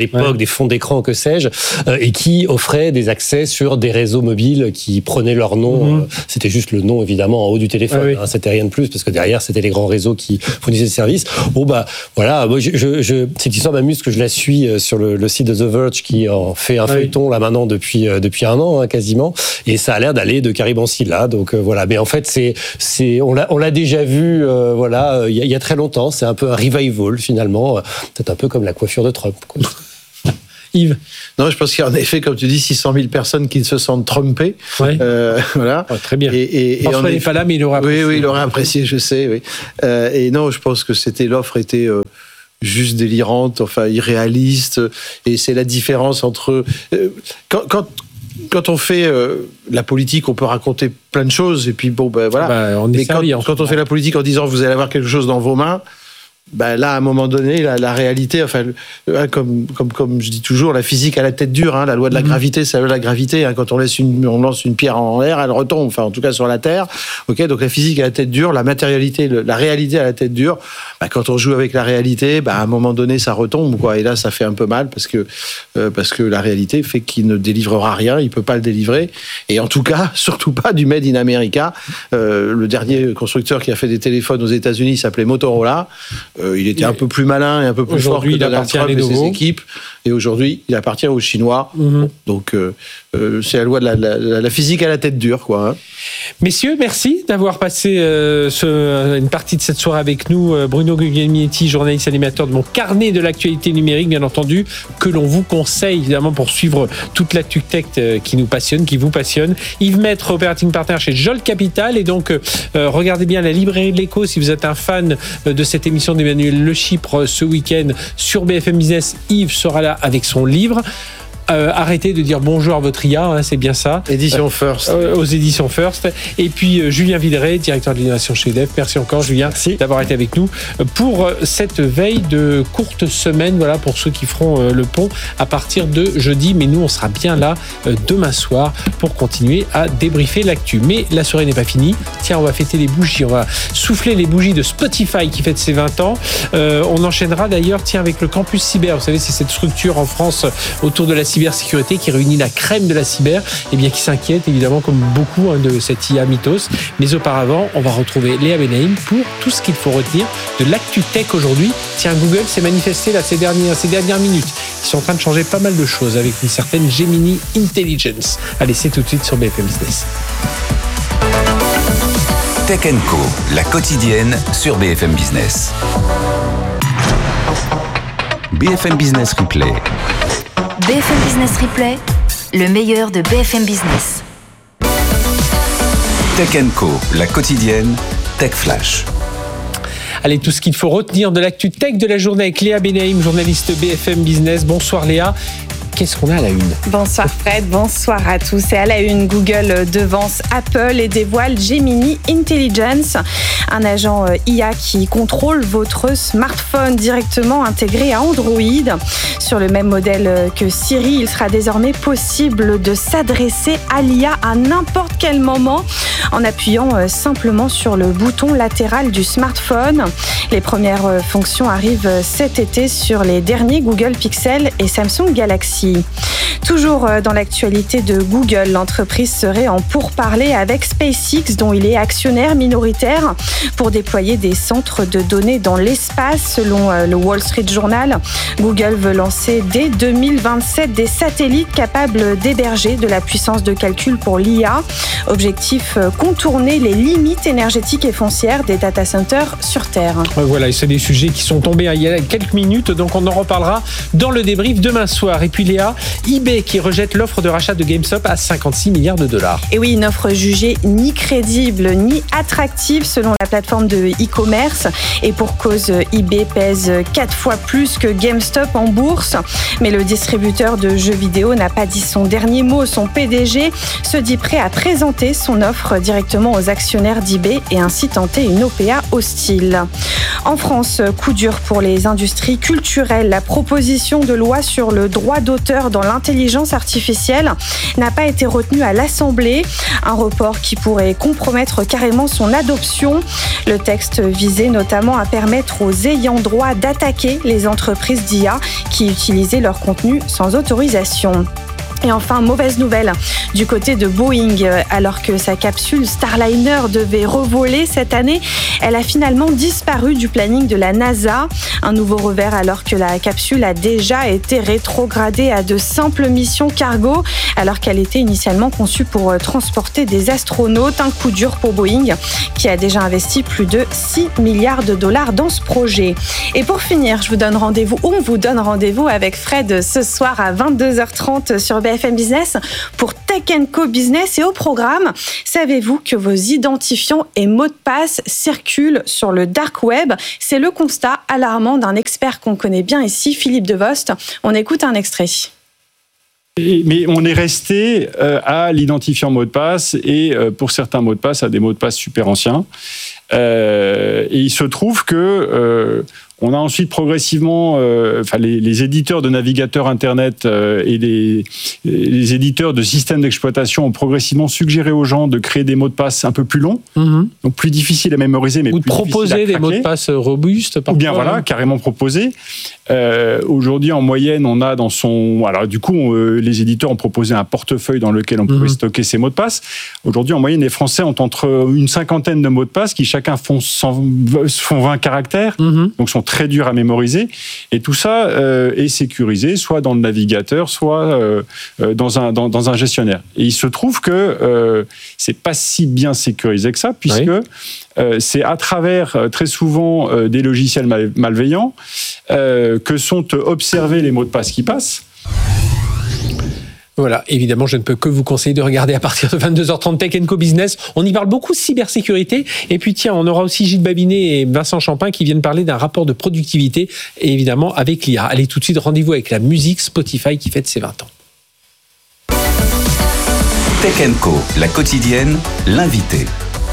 l'époque, ouais. des fonds d'écran, que sais-je, euh, et qui offraient des accès sur des réseaux mobiles qui prenaient leur nom. Mmh. Euh, c'était juste le nom, évidemment, en haut du téléphone. Ah oui. hein, c'était rien de plus, parce que derrière, c'était les grands réseaux qui fournissaient le service. Bon, bah, voilà. Moi, je, je, je, cette histoire m'amuse que je la suis sur le, le site de The Verge, qui en fait un ah feuilleton, oui. là, maintenant, depuis, euh, depuis un an, hein, quasiment. Et ça a l'air d'aller de Caribancy, là. Donc, euh, voilà. Mais en fait, c'est, c'est, on l'a, on l'a déjà vu, euh, voilà, il y, y a très longtemps. C'est un peu un revival, finalement. Peut-être un peu comme la coiffure de Trump, quoi. Yves. Non, je pense qu'il y a en effet, comme tu dis, six cent mille personnes qui se sentent trumpées. Ouais. Euh, voilà. Ouais, très bien. Et, et, François n'est pas là, mais il aurait apprécié. Oui, oui, il aurait apprécié, je sais. Oui. Euh, et non, je pense que c'était l'offre était euh, juste délirante, enfin irréaliste. Et c'est la différence entre euh, quand, quand quand on fait euh, la politique, on peut raconter plein de choses. Et puis bon, ben voilà. Bah, on est mais servi, quand, quand on fait la politique en disant vous allez avoir quelque chose dans vos mains. Ben là, à un moment donné, la, la réalité, enfin, le, comme, comme, comme je dis toujours, la physique a la tête dure. Hein, la loi de la mmh. gravité, c'est la loi de la gravité. Hein, quand on, laisse une, on lance une pierre en l'air, elle retombe. Enfin, en tout cas sur la Terre. Ok, donc la physique a la tête dure, la matérialité, le, la réalité a la tête dure. Ben, quand on joue avec la réalité, ben, à un moment donné, ça retombe, quoi. Et là, ça fait un peu mal parce que euh, parce que la réalité fait qu'il ne délivrera rien. Il peut pas le délivrer. Et en tout cas, surtout pas du Made in America. Euh, le dernier constructeur qui a fait des téléphones aux États-Unis s'appelait Motorola. Euh, il était un peu plus malin et un peu plus fort que Donald Trump et ses équipes. Et aujourd'hui, il appartient aux Chinois. Mmh. Donc, euh, euh, c'est la loi de la, la, la physique à la tête dure, quoi. Hein. Messieurs, merci d'avoir passé euh, ce, une partie de cette soirée avec nous. Bruno Guglielminetti, journaliste animateur de mon carnet de l'actualité numérique, bien entendu, que l'on vous conseille, évidemment, pour suivre toute l'actu tech qui nous passionne, qui vous passionne. Yves Maître, operating partner chez Jolt Capital. Et donc, euh, regardez bien la librairie de l'écho si vous êtes un fan de cette émission d'Emmanuel Le Chypre ce week-end sur B F M Business. Yves sera là avec son livre. Euh, arrêtez de dire bonjour à votre I A, hein, c'est bien ça. Édition First. Euh, aux éditions First. Et puis euh, Julien Villeray, directeur de l'innovation chez E D F. Merci encore, Julien, Merci. d'avoir été avec nous pour euh, cette veille de courte semaine. Voilà, pour ceux qui feront euh, le pont à partir de jeudi. Mais nous, on sera bien là euh, demain soir pour continuer à débriefer l'actu. Mais la soirée n'est pas finie. Tiens, on va fêter les bougies. On va souffler les bougies de Spotify qui fête ses vingt ans. Euh, on enchaînera d'ailleurs, tiens, avec le campus cyber. Vous savez, c'est cette structure en France autour de la cybersécurité qui réunit la crème de la cyber, et bien qui s'inquiète évidemment comme beaucoup hein, de cette I A mythos. Mais auparavant, on va retrouver Léa Benaïm pour tout ce qu'il faut retenir de l'actu tech aujourd'hui. Tiens, Google s'est manifesté là ces dernières, ces dernières minutes. Ils sont en train de changer pas mal de choses avec une certaine Gemini Intelligence. Allez, c'est tout de suite sur B F M Business. Tech and Co, la quotidienne sur B F M Business. B F M Business Replay. B F M Business Replay, le meilleur de B F M Business. Tech and Co, la quotidienne, Tech Flash. Allez, tout ce qu'il faut retenir de l'actu tech de la journée avec Léa Benaïm, journaliste B F M Business. Bonsoir Léa. Qu'est-ce qu'on a à la une ? Bonsoir Fred, bonsoir à tous. Et à la une, Google devance Apple et dévoile Gemini Intelligence, un agent I A qui contrôle votre smartphone directement intégré à Android. Sur le même modèle que Siri, il sera désormais possible de s'adresser à l'I A à n'importe quel moment en appuyant simplement sur le bouton latéral du smartphone. Les premières fonctions arrivent cet été sur les derniers Google Pixel et Samsung Galaxy. Toujours dans l'actualité de Google, l'entreprise serait en pourparlers avec SpaceX, dont il est actionnaire minoritaire, pour déployer des centres de données dans l'espace. Selon le Wall Street Journal, Google veut lancer dès deux mille vingt-sept des satellites capables d'héberger de la puissance de calcul pour l'I A. Objectif, contourner les limites énergétiques et foncières des data centers sur Terre. Voilà, et c'est des sujets qui sont tombés il y a quelques minutes, donc on en reparlera dans le débrief demain soir. Et puis Léa, eBay qui rejette l'offre de rachat de GameStop à cinquante-six milliards de dollars. Et oui, une offre jugée ni crédible ni attractive selon la plateforme de e-commerce. Et pour cause, eBay pèse quatre fois plus que GameStop en bourse. Mais le distributeur de jeux vidéo n'a pas dit son dernier mot. Son P D G se dit prêt à présenter son offre directement aux actionnaires d'eBay et ainsi tenter une O P A hostile. En France, coup dur pour les industries culturelles. La proposition de loi sur le droit d'auteur dans l'intelligence l'intelligence artificielle n'a pas été retenu à l'Assemblée. Un report qui pourrait compromettre carrément son adoption. Le texte visait notamment à permettre aux ayants droit d'attaquer les entreprises d'I A qui utilisaient leur contenu sans autorisation. Et enfin, mauvaise nouvelle du côté de Boeing. Alors que sa capsule Starliner devait revoler cette année, elle a finalement disparu du planning de la NASA. Un nouveau revers alors que la capsule a déjà été rétrogradée à de simples missions cargo, alors qu'elle était initialement conçue pour transporter des astronautes. Un coup dur pour Boeing, qui a déjà investi plus de six milliards de dollars dans ce projet. Et pour finir, je vous donne rendez-vous, on vous donne rendez-vous avec Fred ce soir à vingt-deux heures trente sur B F M Business pour Tech and Co Business. Et au programme, savez-vous que vos identifiants et mots de passe circulent sur le dark web? C'est le constat alarmant d'un expert qu'on connaît bien ici, Philippe Devost. On écoute un extrait. Mais on est resté à l'identifiant mot de passe et pour certains mots de passe à des mots de passe super anciens. Et il se trouve que on a ensuite progressivement, euh, enfin les, les éditeurs de navigateurs Internet euh, et les, les éditeurs de systèmes d'exploitation ont progressivement suggéré aux gens de créer des mots de passe un peu plus longs, mmh. donc plus difficiles à mémoriser, mais ou de plus proposer des mots de passe robustes. Ou bien voilà, carrément proposer. Euh, aujourd'hui, en moyenne, on a dans son, alors du coup, on, euh, les éditeurs ont proposé un portefeuille dans lequel on pouvait mmh. stocker ces mots de passe. Aujourd'hui, en moyenne, les Français ont entre une cinquantaine de mots de passe qui chacun font, cent, font vingt caractères, mmh. donc sont très dur à mémoriser, et tout ça euh, est sécurisé soit dans le navigateur, soit euh, dans, un, dans, dans un gestionnaire. Et il se trouve que euh, c'est pas si bien sécurisé que ça, puisque oui. euh, c'est à travers euh, très souvent euh, des logiciels mal, malveillants euh, que sont observés les mots de passe qui passent. Voilà, évidemment, je ne peux que vous conseiller de regarder à partir de vingt-deux heures trente Tech and Co Business. On y parle beaucoup de cybersécurité. Et puis tiens, on aura aussi Gilles Babinet et Vincent Champin qui viennent parler d'un rapport de productivité, et évidemment avec l'I A. Allez, tout de suite, rendez-vous avec la musique Spotify qui fête ses vingt ans. Tech and Co, la quotidienne, l'invité.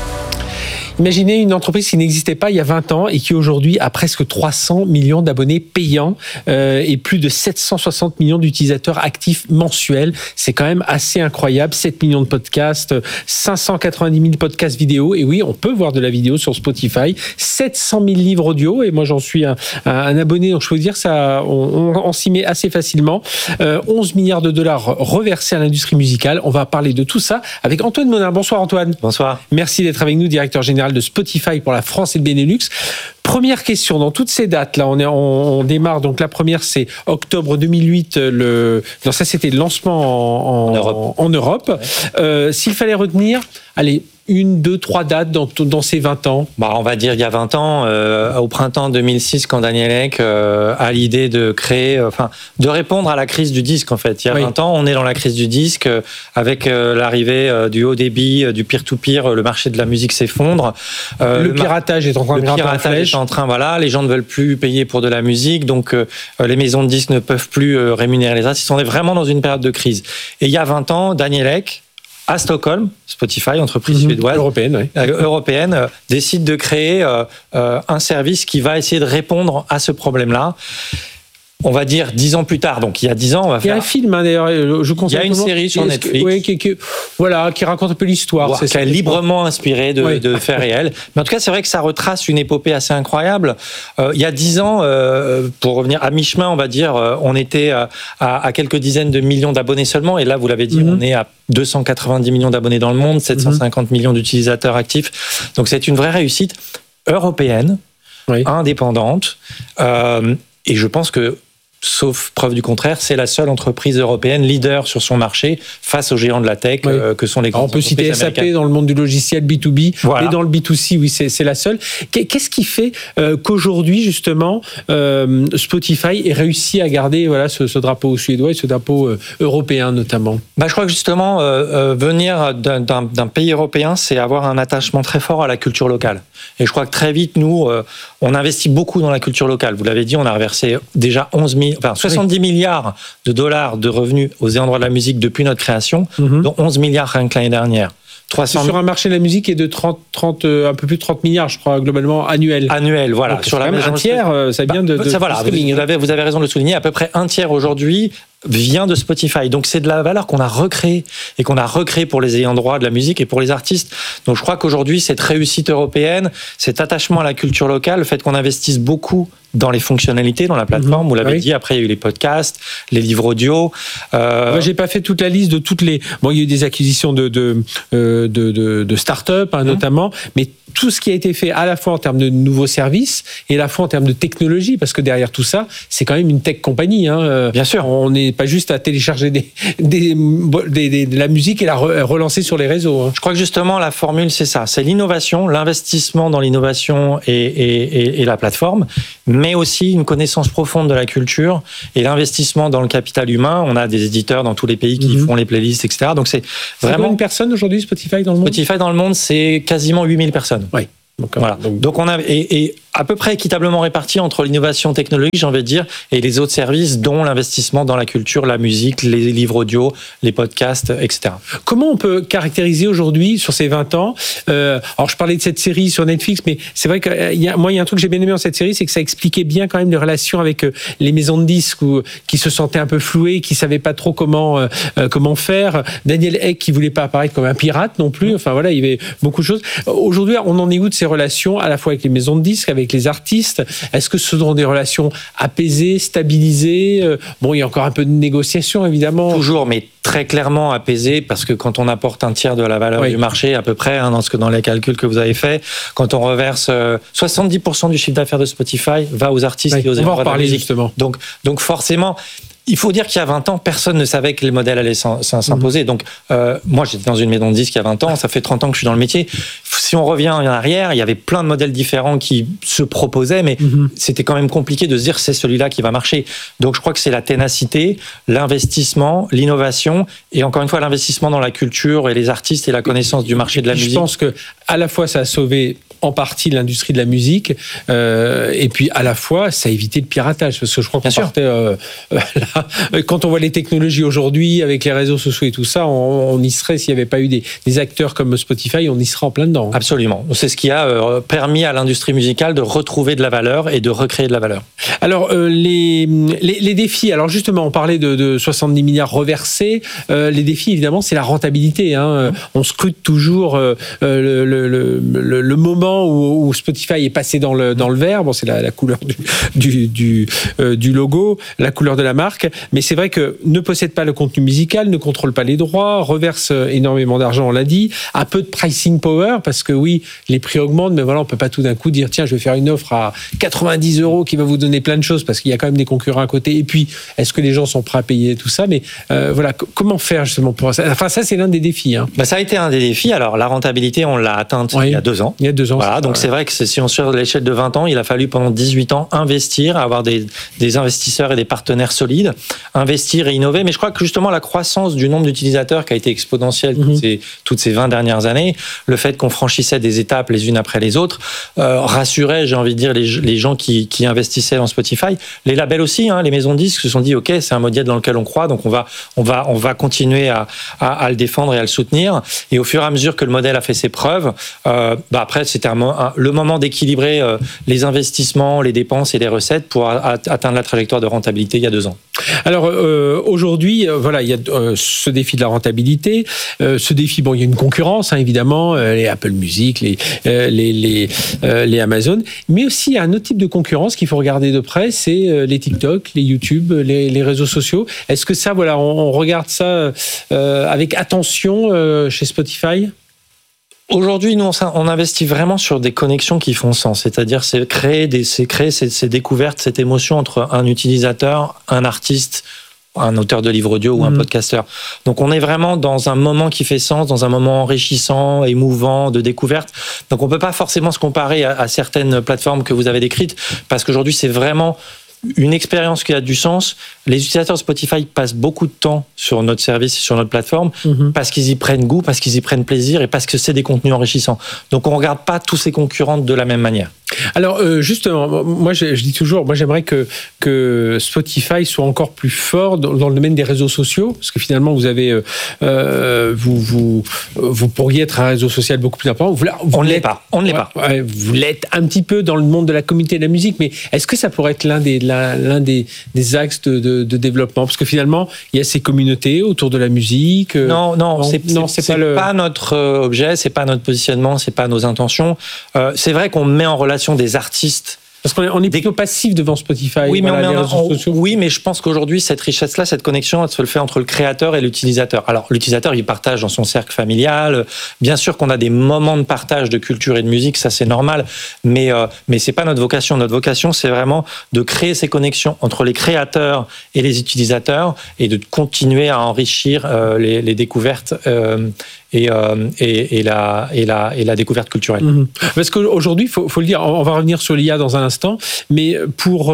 Imaginez une entreprise qui n'existait pas il y a vingt ans et qui aujourd'hui a presque trois cents millions d'abonnés payants euh, et plus de sept cent soixante millions d'utilisateurs actifs mensuels. C'est quand même assez incroyable. sept millions de podcasts, cinq cent quatre-vingt-dix mille podcasts vidéo. Et oui, on peut voir de la vidéo sur Spotify. sept cent mille livres audio. Et moi, j'en suis un, un, un abonné. Donc, je peux vous dire, ça, on, on, on s'y met assez facilement. Euh, onze milliards de dollars reversés à l'industrie musicale. On va parler de tout ça avec Antoine Monin. Bonsoir Antoine. Bonsoir. Merci d'être avec nous, directeur général de Spotify pour la France et le Benelux. Première question, dans toutes ces dates, là, on, est, on, on démarre, donc la première c'est octobre deux mille huit, le, non, ça c'était le lancement en, en Europe. En, en Europe. Ouais. Euh, s'il fallait retenir, allez, une, deux, trois dates dans, dans ces vingt ans. Bah, on va dire il y a vingt ans, euh, au printemps deux mille six, quand Daniel Ek euh, a l'idée de créer, euh, enfin, de répondre à la crise du disque en fait. Il y a oui. vingt ans, on est dans la crise du disque, euh, avec euh, l'arrivée euh, du haut débit, euh, du peer-to-peer, euh, le marché de la musique s'effondre. Euh, le piratage est en train de grimper en flèche. Le piratage est en train, voilà, les gens ne veulent plus payer pour de la musique, donc euh, les maisons de disques ne peuvent plus euh, rémunérer les artistes. On est vraiment dans une période de crise. Et il y a vingt ans, Daniel Ek, à Stockholm, Spotify, entreprise mmh, suédoise, européenne, oui. euh, européenne euh, décide de créer euh, euh, un service qui va essayer de répondre à ce problème-là. On va dire dix ans plus tard, donc il y a dix ans, on va faire. Il y a un film, hein, d'ailleurs, je conseille. Il y a une série sur Netflix, oui, qui, qui, voilà, qui raconte un peu l'histoire. Wow, c'est qui est librement inspiré de, oui. de faits réels. Mais en tout cas, c'est vrai que ça retrace une épopée assez incroyable. Euh, il y a dix ans, euh, pour revenir à mi-chemin, on va dire, euh, on était à, à quelques dizaines de millions d'abonnés seulement, et là, vous l'avez dit, mm-hmm. on est à deux cent quatre-vingt-dix millions d'abonnés dans le monde, sept cent cinquante mm-hmm. millions d'utilisateurs actifs. Donc c'est une vraie réussite européenne, oui. indépendante, euh, et je pense que sauf preuve du contraire, c'est la seule entreprise européenne leader sur son marché face aux géants de la tech oui. euh, que sont les grandes entreprises américaines. On peut citer S A P dans le monde du logiciel B deux B, voilà. Et dans le B deux C, oui, c'est, c'est la seule. Qu'est-ce qui fait euh, qu'aujourd'hui, justement, euh, Spotify ait réussi à garder voilà, ce, ce drapeau suédois et ce drapeau euh, européen, notamment? Bah, je crois que, justement, euh, euh, venir d'un, d'un, d'un pays européen, c'est avoir un attachement très fort à la culture locale. Et je crois que très vite, nous, euh, on investit beaucoup dans la culture locale. Vous l'avez dit, on a reversé déjà onze mille Enfin, soixante-dix oui. milliards de dollars de revenus aux ayants droit de la musique depuis notre création, mm-hmm. dont onze milliards rien que l'année dernière. trois cents Sur un marché de la musique qui est de trente, trente, un peu plus de trente milliards, je crois, globalement, annuel. Annuel, voilà. Donc, sur la même un tiers, ça vient de, de, ça, voilà, de streaming. Vous avez, vous avez raison de le souligner, à peu près un tiers aujourd'hui vient de Spotify. Donc c'est de la valeur qu'on a recréée et qu'on a recréée pour les ayants droit de la musique et pour les artistes. Donc je crois qu'aujourd'hui, cette réussite européenne, cet attachement à la culture locale, le fait qu'on investisse beaucoup dans les fonctionnalités, dans la plateforme, mmh, vous l'avez oui. dit, après il y a eu les podcasts, les livres audio. Euh... Moi, j'ai pas fait toute la liste de toutes les... Bon, il y a eu des acquisitions de, de, de, de, de start-up, hein, mmh. notamment, mais tout ce qui a été fait à la fois en termes de nouveaux services et à la fois en termes de technologie, parce que derrière tout ça, c'est quand même une tech compagnie. Hein. Bien sûr. On n'est pas juste à télécharger des, des, des, des, de la musique et la relancer sur les réseaux. Hein. Je crois que justement, la formule, c'est ça. C'est l'innovation, l'investissement dans l'innovation et, et, et, et la plateforme, mais aussi une connaissance profonde de la culture et l'investissement dans le capital humain. On a des éditeurs dans tous les pays qui mmh. font les playlists, et cetera. Donc c'est vraiment... C'est une personne aujourd'hui, Spotify, dans le monde ? Spotify dans le monde, c'est quasiment huit mille personnes. Oui. Donc, voilà. donc, donc on a et, et à peu près équitablement réparti entre l'innovation technologique, j'ai envie de dire, et les autres services, dont l'investissement dans la culture, la musique, les livres audio, les podcasts, et cetera. Comment on peut caractériser aujourd'hui, sur ces vingt ans, euh, alors je parlais de cette série sur Netflix, mais c'est vrai que y a, moi, il y a un truc que j'ai bien aimé dans cette série, c'est que ça expliquait bien quand même les relations avec euh, les maisons de disques où, qui se sentaient un peu flouées, qui savaient pas trop comment euh, comment faire. Daniel Ek qui voulait pas apparaître comme un pirate non plus. Enfin voilà, il y avait beaucoup de choses. Aujourd'hui, on en est où de ces relations, à la fois avec les maisons de disques, avec les artistes? Est-ce que ce sont des relations apaisées, stabilisées? Bon, il y a encore un peu de négociation, évidemment. Toujours, mais très clairement apaisées, parce que quand on apporte un tiers de la valeur oui. du marché, à peu près, hein, dans, ce que, dans les calculs que vous avez faits, quand on reverse euh, soixante-dix pour cent du chiffre d'affaires de Spotify va aux artistes oui, et aux ayants droit de la musique. Justement. Donc, donc forcément... Il faut dire qu'il y a vingt ans, personne ne savait que les modèles allaient s'imposer. Mmh. Donc, euh, moi, j'étais dans une maison de disques il y a vingt ans, ça fait trente ans que je suis dans le métier. Si on revient en arrière, il y avait plein de modèles différents qui se proposaient, mais mmh. c'était quand même compliqué de se dire c'est celui-là qui va marcher. Donc, je crois que c'est la ténacité, l'investissement, l'innovation, et encore une fois, l'investissement dans la culture et les artistes et la connaissance du marché de la je musique. Je pense que à la fois, ça a sauvé en partie l'industrie de la musique, euh, et puis à la fois, ça a évité le piratage, parce que je crois qu'on partait euh, là, quand on voit les technologies aujourd'hui, avec les réseaux sociaux et tout ça, on, on y serait, s'il n'y avait pas eu des, des acteurs comme Spotify, on y serait en plein dedans. Absolument. C'est ce qui a euh, permis à l'industrie musicale de retrouver de la valeur et de recréer de la valeur. Alors, euh, les, les, les défis, alors justement, on parlait de, de soixante-dix milliards reversés, euh, les défis, évidemment, c'est la rentabilité. Hein. On scrute toujours euh, le, le, le, le moment Où, où Spotify est passé dans le, dans le vert. Bon, c'est la, la couleur du, du, du, euh, du logo, la couleur de la marque. Mais c'est vrai que ne possède pas le contenu musical, ne contrôle pas les droits, reverse énormément d'argent, on l'a dit, a peu de pricing power, parce que oui, les prix augmentent, mais voilà, on peut pas tout d'un coup dire, tiens, je vais faire une offre à quatre-vingt-dix euros qui va vous donner plein de choses, parce qu'il y a quand même des concurrents à côté. Et puis, est-ce que les gens sont prêts à payer tout ça? Mais euh, voilà, c- comment faire justement pour ça? Enfin, ça, c'est l'un des défis. Hein. Bah, ça a été un des défis. Alors, la rentabilité, on l'a atteinte oui. il y a deux ans. Il y a deux ans. Voilà, donc c'est vrai que si on suit l'échelle de vingt ans, il a fallu pendant dix-huit ans investir, avoir des, des investisseurs et des partenaires solides, investir et innover. Mais je crois que justement la croissance du nombre d'utilisateurs qui a été exponentielle mmh. toutes, ces, toutes ces vingt dernières années, le fait qu'on franchissait des étapes les unes après les autres, euh, rassurait, j'ai envie de dire, les, les gens qui, qui investissaient dans Spotify. Les labels aussi, hein, les maisons de disques se sont dit, ok, c'est un modèle dans lequel on croit, donc on va, on va, on va continuer à, à, à le défendre et à le soutenir. Et au fur et à mesure que le modèle a fait ses preuves, euh, bah après c'était un, un, le moment d'équilibrer euh, les investissements, les dépenses et les recettes pour a, a, atteindre la trajectoire de rentabilité il y a deux ans. Alors euh, aujourd'hui, euh, voilà, il y a euh, ce défi de la rentabilité, euh, ce défi, bon, il y a une concurrence, hein, évidemment, euh, les Apple Music, les euh, les les, euh, les Amazon, mais aussi il y a un autre type de concurrence qu'il faut regarder de près, c'est euh, les TikTok, les YouTube, les, les réseaux sociaux. Est-ce que ça, voilà, on, on regarde ça euh, avec attention euh, chez Spotify? Aujourd'hui, nous, on investit vraiment sur des connexions qui font sens. C'est-à-dire, c'est créer des, c'est créer ces, ces découvertes, cette émotion entre un utilisateur, un artiste, un auteur de livre audio ou un mmh. podcasteur. Donc, on est vraiment dans un moment qui fait sens, dans un moment enrichissant, émouvant, de découverte. Donc, on peut pas forcément se comparer à, à certaines plateformes que vous avez décrites, parce qu'aujourd'hui, c'est vraiment une expérience qui a du sens. Les utilisateurs de Spotify passent beaucoup de temps sur notre service, sur notre plateforme, mmh. parce qu'ils y prennent goût, parce qu'ils y prennent plaisir et parce que c'est des contenus enrichissants. Donc, on ne regarde pas tous ces concurrents de la même manière. Alors euh, justement, moi je, je dis toujours, moi j'aimerais que que Spotify soit encore plus fort dans, dans le domaine des réseaux sociaux, parce que finalement vous avez euh, vous vous vous pourriez être un réseau social beaucoup plus important. Vous, vous on ne l'est pas. On ne l'est pas. Ouais, vous l'êtes un petit peu dans le monde de la communauté de la musique, mais est-ce que ça pourrait être l'un des l'un, l'un des, des axes de, de, de développement, parce que finalement il y a ces communautés autour de la musique. Non, non, non c'est, non, c'est, c'est, c'est pas, le... pas notre objet, c'est pas notre positionnement, c'est pas nos intentions. Euh, c'est vrai qu'on met en relation des artistes. Parce qu'on est, on est plutôt passif devant Spotify. Oui, mais, voilà, on les en, réseaux on, sociaux. oui, mais je pense qu'aujourd'hui, cette richesse-là, cette connexion, elle se le fait entre le créateur et l'utilisateur. Alors, l'utilisateur, il partage dans son cercle familial. Bien sûr qu'on a des moments de partage de culture et de musique, ça c'est normal, mais, euh, mais c'est pas notre vocation. Notre vocation, c'est vraiment de créer ces connexions entre les créateurs et les utilisateurs et de continuer à enrichir euh, les, les découvertes euh, et, euh, et, et, la, et, la, et la découverte culturelle. Mmh. Parce qu'aujourd'hui, il faut, faut le dire, on va revenir sur l'I A dans un instant, mais pour,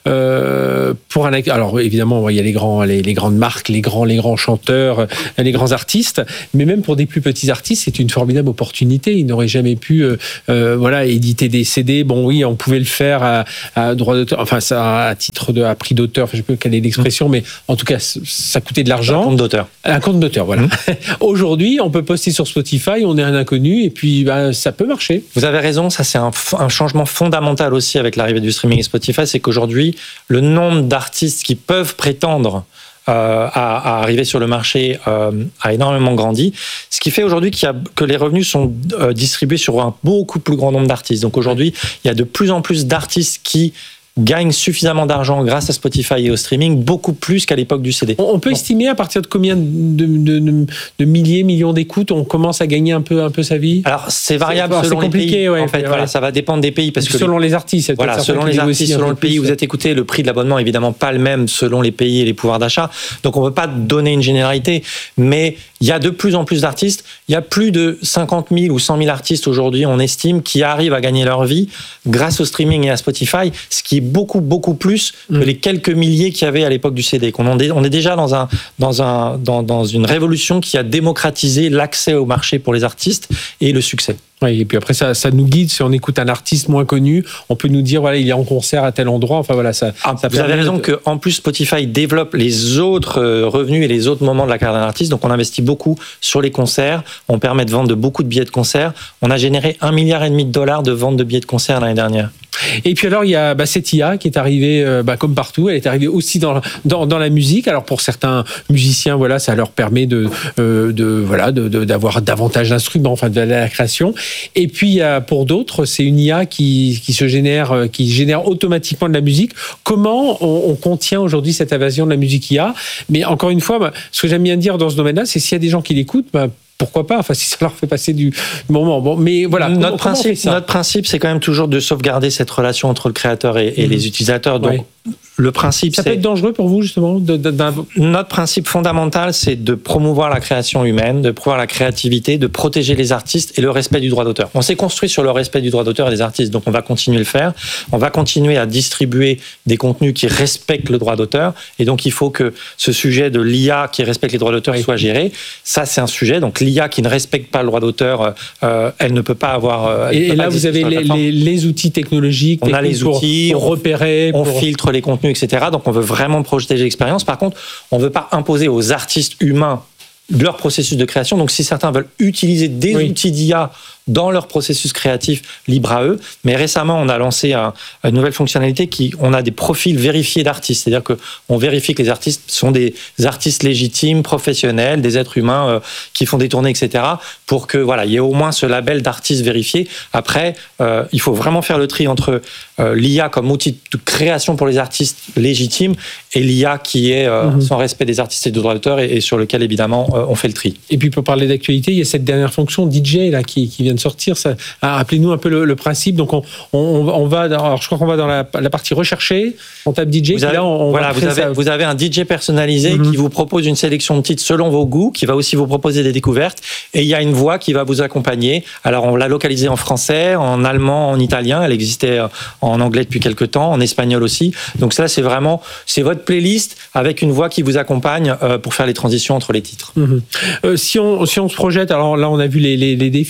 euh, pour un... Alors évidemment, il y a les, grands, les, les grandes marques, les grands, les grands chanteurs, les grands artistes, mais même pour des plus petits artistes, c'est une formidable opportunité. Ils n'auraient jamais pu euh, voilà, éditer des C D. Bon oui, on pouvait le faire à, à droit d'auteur, enfin ça, à titre de à prix d'auteur, enfin, je ne sais pas quelle est l'expression, mmh. mais en tout cas, ça coûtait de l'argent. Un compte d'auteur. Un compte d'auteur, voilà. Mmh. Aujourd'hui, on peut poster sur Spotify, on est un inconnu, et puis bah, ça peut marcher. Vous avez raison, ça c'est un, un changement fondamental aussi avec l'arrivée du streaming et Spotify, c'est qu'aujourd'hui, le nombre d'artistes qui peuvent prétendre euh, à, à arriver sur le marché euh, a énormément grandi, ce qui fait aujourd'hui qu'il y a, que les revenus sont euh, distribués sur un beaucoup plus grand nombre d'artistes. Donc aujourd'hui, il y a de plus en plus d'artistes qui gagnent suffisamment d'argent grâce à Spotify et au streaming, beaucoup plus qu'à l'époque du C D. On peut bon. estimer à partir de combien de, de, de, de milliers, millions d'écoutes on commence à gagner un peu, un peu sa vie. Alors c'est variable c'est, selon c'est compliqué, les pays. Ouais, en fait, ouais. voilà, ça va dépendre des pays parce que selon les, les artistes. Voilà, selon les artistes, selon le pays où vous êtes écouté, le prix de l'abonnement est évidemment pas le même selon les pays et les pouvoirs d'achat. Donc on ne peut pas donner une généralité, mais il y a de plus en plus d'artistes. Il y a plus de cinquante mille ou cent mille artistes aujourd'hui, on estime, qui arrivent à gagner leur vie grâce au streaming et à Spotify, ce qui est beaucoup, beaucoup plus que les quelques milliers qu'il y avait à l'époque du C D. On est déjà dans, un, dans, un, dans, dans une révolution qui a démocratisé l'accès au marché pour les artistes et le succès. Oui, et puis après, ça, ça nous guide. Si on écoute un artiste moins connu, on peut nous dire, voilà, il est en concert à tel endroit. Enfin, voilà, ça, ah, ça vous avez raison de... qu'en plus, Spotify développe les autres revenus et les autres moments de la carrière d'un artiste. Donc, on investit beaucoup sur les concerts. On permet de vendre de beaucoup de billets de concert. On a généré un milliard et demi de dollars de vente de billets de concert l'année dernière. Et puis alors, il y a bah, cette I A qui est arrivée euh, bah, comme partout. Elle est arrivée aussi dans, dans, dans la musique. Alors, pour certains musiciens, voilà, ça leur permet de, euh, de, voilà, de, de, d'avoir davantage d'instruments, enfin, de la création. Et puis, pour d'autres, c'est une I A qui, qui se génère, qui génère automatiquement de la musique. Comment on, on contient aujourd'hui cette invasion de la musique I A? Mais encore une fois, bah, ce que j'aime bien dire dans ce domaine-là, c'est s'il y a des gens qui l'écoutent, bah, pourquoi pas, enfin, si ça leur fait passer du moment. Bon, mais voilà. Notre, comment, principe, comment notre principe, c'est quand même toujours de sauvegarder cette relation entre le créateur et, et mmh. les utilisateurs. Donc, ouais. Le principe, ça c'est... peut être dangereux pour vous, justement de, de, de... Notre principe fondamental, c'est de promouvoir la création humaine, de promouvoir la créativité, de protéger les artistes et le respect du droit d'auteur. On s'est construit sur le respect du droit d'auteur et des artistes, donc on va continuer à le faire. On va continuer à distribuer des contenus qui respectent le droit d'auteur, et donc il faut que ce sujet de l'I A qui respecte les droits d'auteur oui. soit géré. Ça, c'est un sujet. Donc l'I A qui ne respecte pas le droit d'auteur, euh, elle ne peut pas avoir... Et, et là, vous avez les, les, les outils technologiques. On a les outils, pour, pour repérer, on pour... filtre les contenus, et cetera. Donc on veut vraiment protéger l'expérience. Par contre, on ne veut pas imposer aux artistes humains leur processus de création. Donc si certains veulent utiliser des oui. outils d'I A dans leur processus créatif, libre à eux. Mais récemment, on a lancé un, une nouvelle fonctionnalité qui, on a des profils vérifiés d'artistes. C'est-à-dire qu'on vérifie que les artistes sont des artistes légitimes, professionnels, des êtres humains euh, qui font des tournées, et cetera. Pour que, voilà, il y ait au moins ce label d'artiste vérifié. Après, euh, il faut vraiment faire le tri entre euh, l'I A comme outil de création pour les artistes légitimes et l'I A qui est euh, mm-hmm. sans respect des artistes et du droit d'auteur et, et sur lequel, évidemment, euh, on fait le tri. Et puis, pour parler d'actualité, il y a cette dernière fonction D J là, qui, qui vient de sortir. Ça, ah, rappelez-nous un peu le, le principe. Donc, on, on, on va, dans, alors je crois qu'on va dans la, la partie recherchée. On tape D J. Vous avez, là, on, on voilà, vous avez, vous avez un D J personnalisé mm-hmm. qui vous propose une sélection de titres selon vos goûts, qui va aussi vous proposer des découvertes. Et il y a une voix qui va vous accompagner. Alors, on l'a localisée en français, en allemand, en italien. Elle existait en anglais depuis quelques temps, en espagnol aussi. Donc, ça, c'est vraiment, c'est votre playlist avec une voix qui vous accompagne euh, pour faire les transitions entre les titres. Mm-hmm. Euh, si on, si on se projette, alors là, on a vu les, les, les défis autour de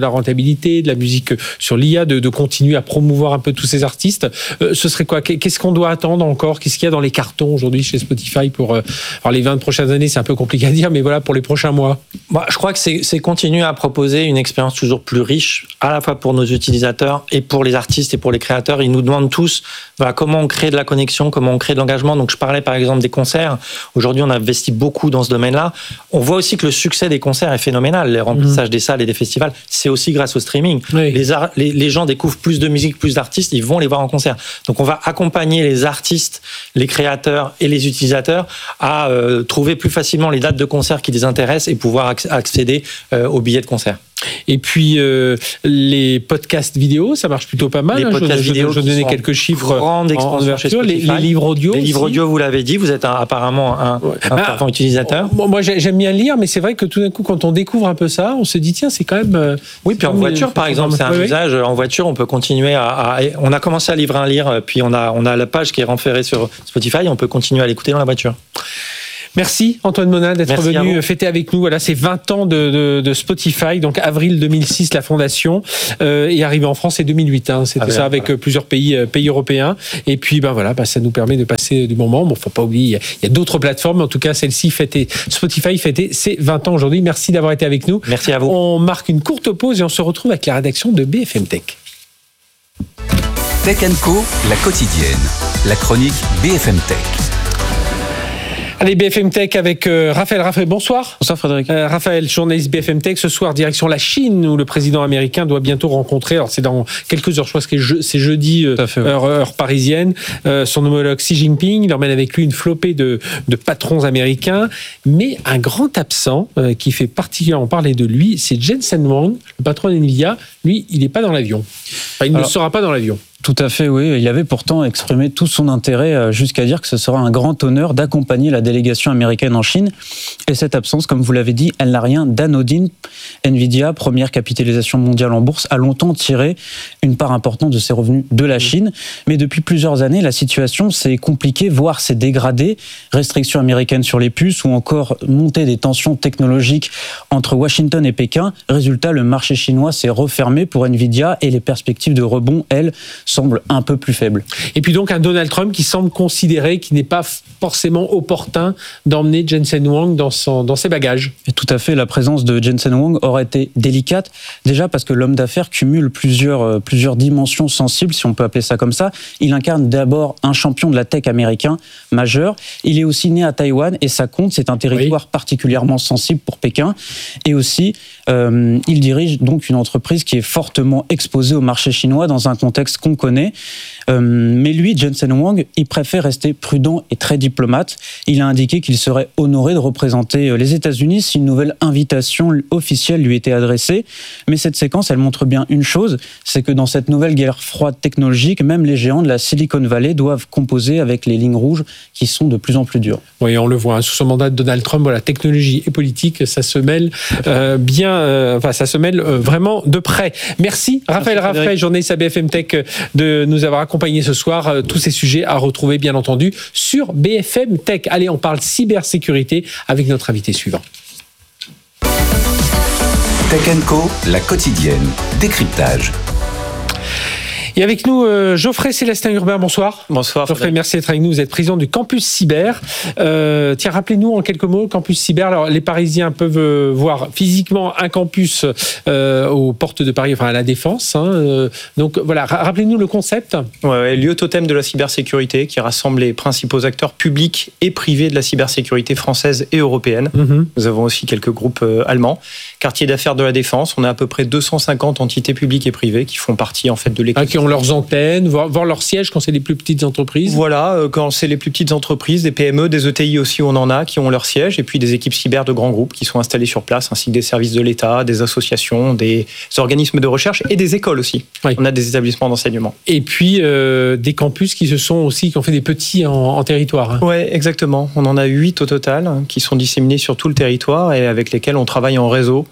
la rentabilité, de la musique sur l'I A, de, de continuer à promouvoir un peu tous ces artistes. Euh, ce serait quoi? Qu'est-ce qu'on doit attendre encore? Qu'est-ce qu'il y a dans les cartons aujourd'hui chez Spotify pour euh, alors les vingt prochaines années? C'est un peu compliqué à dire, mais voilà, pour les prochains mois. Moi, je crois que c'est, c'est continuer à proposer une expérience toujours plus riche, à la fois pour nos utilisateurs et pour les artistes et pour les créateurs. Ils nous demandent tous voilà, comment on crée de la connexion, comment on crée de l'engagement. Donc, je parlais par exemple des concerts. Aujourd'hui, on a investi beaucoup dans ce domaine-là. On voit aussi que le succès des concerts est phénoménal. Les remplissages mmh. des salles et des festivals, c'est aussi grâce au streaming. Oui. Les, ar- les, les gens découvrent plus de musique, plus d'artistes, ils vont les voir en concert. Donc, on va accompagner les artistes, les créateurs et les utilisateurs à euh, trouver plus facilement les dates de concert qui les intéressent et pouvoir ac- accéder euh, aux billets de concert. Et puis euh, les podcasts vidéo, ça marche plutôt pas mal. Les hein. podcasts je, vidéo, je, je donnais quelques chiffres. Grande expansion chez Spotify. Les, les livres audio. Les aussi. livres audio, vous l'avez dit, vous êtes un, apparemment un, ouais. un fervent ah, utilisateur. Moi, j'aime bien lire, mais c'est vrai que tout d'un coup, quand on découvre un peu ça, on se dit tiens, c'est quand même. Euh, oui, puis en voiture, par exemple, c'est un oui, usage. Oui. En voiture, on peut continuer à, à. On a commencé à livrer un lire, puis on a, on a la page qui est renférée sur Spotify, on peut continuer à l'écouter dans la voiture. Merci Antoine Monin d'être Merci venu fêter avec nous. Voilà, c'est vingt ans de, de, de Spotify, donc avril deux mille six la fondation, euh, et arrivé en France c'est deux mille huit. Hein, c'était ah, ça avec voilà. plusieurs pays pays européens. Et puis ben voilà, ben, ça nous permet de passer du moment. Bon, faut pas oublier, il y a, il y a d'autres plateformes, mais en tout cas celle-ci fêtait Spotify fêtait ses vingt ans aujourd'hui. Merci d'avoir été avec nous. Merci à vous. On marque une courte pause et on se retrouve avec la rédaction de B F M Tech. Tech and Co, la quotidienne, la chronique B F M Tech. Allez, B F M Tech avec euh, Raphaël. Raphaël, bonsoir. Bonsoir Frédéric. Euh, Raphaël, journaliste B F M Tech. Ce soir, direction la Chine, où le président américain doit bientôt rencontrer, alors c'est dans quelques heures, je crois que c'est, je, c'est jeudi, euh, fait, ouais. heure, heure parisienne, euh, son homologue Xi Jinping. Il emmène avec lui une flopée de, de patrons américains. Mais un grand absent euh, qui fait particulièrement parler de lui, c'est Jensen Huang, le patron d'NVIDIA. Lui, il n'est pas dans l'avion. Enfin, il alors, ne sera pas dans l'avion. Tout à fait, oui. Il avait pourtant exprimé tout son intérêt jusqu'à dire que ce sera un grand honneur d'accompagner la délégation américaine en Chine. Et cette absence, comme vous l'avez dit, elle n'a rien d'anodine. Nvidia, première capitalisation mondiale en bourse, a longtemps tiré une part importante de ses revenus de la Chine. Mais depuis plusieurs années, la situation s'est compliquée, voire s'est dégradée. Restrictions américaines sur les puces ou encore montée des tensions technologiques entre Washington et Pékin. Résultat, le marché chinois s'est refermé pour Nvidia et les perspectives de rebond, elles, semble un peu plus faible. Et puis donc un Donald Trump qui semble considérer qu'il n'est pas forcément opportun d'emmener Jensen Huang dans, son, dans ses bagages. Et tout à fait, la présence de Jensen Huang aurait été délicate, déjà parce que l'homme d'affaires cumule plusieurs, plusieurs dimensions sensibles, si on peut appeler ça comme ça. Il incarne d'abord un champion de la tech américain majeur. Il est aussi né à Taïwan et ça compte, c'est un territoire oui. particulièrement sensible pour Pékin. Et aussi, euh, il dirige donc une entreprise qui est fortement exposée au marché chinois dans un contexte qu'on connaît. Euh, mais lui, Jensen Huang, il préfère rester prudent et très diplomate. Il a indiqué qu'il serait honoré de représenter les États-Unis si une nouvelle invitation officielle lui était adressée. Mais cette séquence, elle montre bien une chose, c'est que dans cette nouvelle guerre froide technologique, même les géants de la Silicon Valley doivent composer avec les lignes rouges qui sont de plus en plus dures. Oui, on le voit, hein, sous son mandat de Donald Trump, voilà, technologie et politique, ça se mêle euh, bien, euh, enfin ça se mêle euh, vraiment de près. Merci Raphaël Merci, Raphaël, journaliste à B F M Tech, de nous avoir accompagnés ce soir. Euh, tous ces sujets à retrouver, bien entendu, sur B F M Tech. Allez, on parle cybersécurité avec notre invité suivant. Tech and Co, la quotidienne, décryptage. Et avec nous, euh, Geoffrey Célestin Urbain, bonsoir. Bonsoir. Geoffrey, merci d'être avec nous. Vous êtes président du Campus Cyber. Euh, tiens, rappelez-nous en quelques mots, Campus Cyber. Alors, les Parisiens peuvent euh, voir physiquement un campus euh, aux portes de Paris, enfin à la Défense. Hein, euh, donc voilà, ra- rappelez-nous le concept. Ouais, ouais, lieu totem de la cybersécurité qui rassemble les principaux acteurs publics et privés de la cybersécurité française et européenne. Mm-hmm. Nous avons aussi quelques groupes euh, allemands. Quartier d'affaires de la Défense, on a à peu près deux cent cinquante entités publiques et privées qui font partie en fait de l'écosystème. Ah, qui ont leurs antennes, voir, voir leurs sièges quand c'est les plus petites entreprises. Voilà, euh, quand c'est les plus petites entreprises, des P M E, des E T I aussi, on en a qui ont leur siège, et puis des équipes cyber de grands groupes qui sont installées sur place, ainsi que des services de l'État, des associations, des organismes de recherche et des écoles aussi. Oui. On a des établissements d'enseignement. Et puis euh, des campus qui se sont aussi, qui ont fait des petits en, en territoire. Hein. Oui, exactement. On en a huit au total qui sont disséminés sur tout le territoire et avec lesquels on travaille en réseau.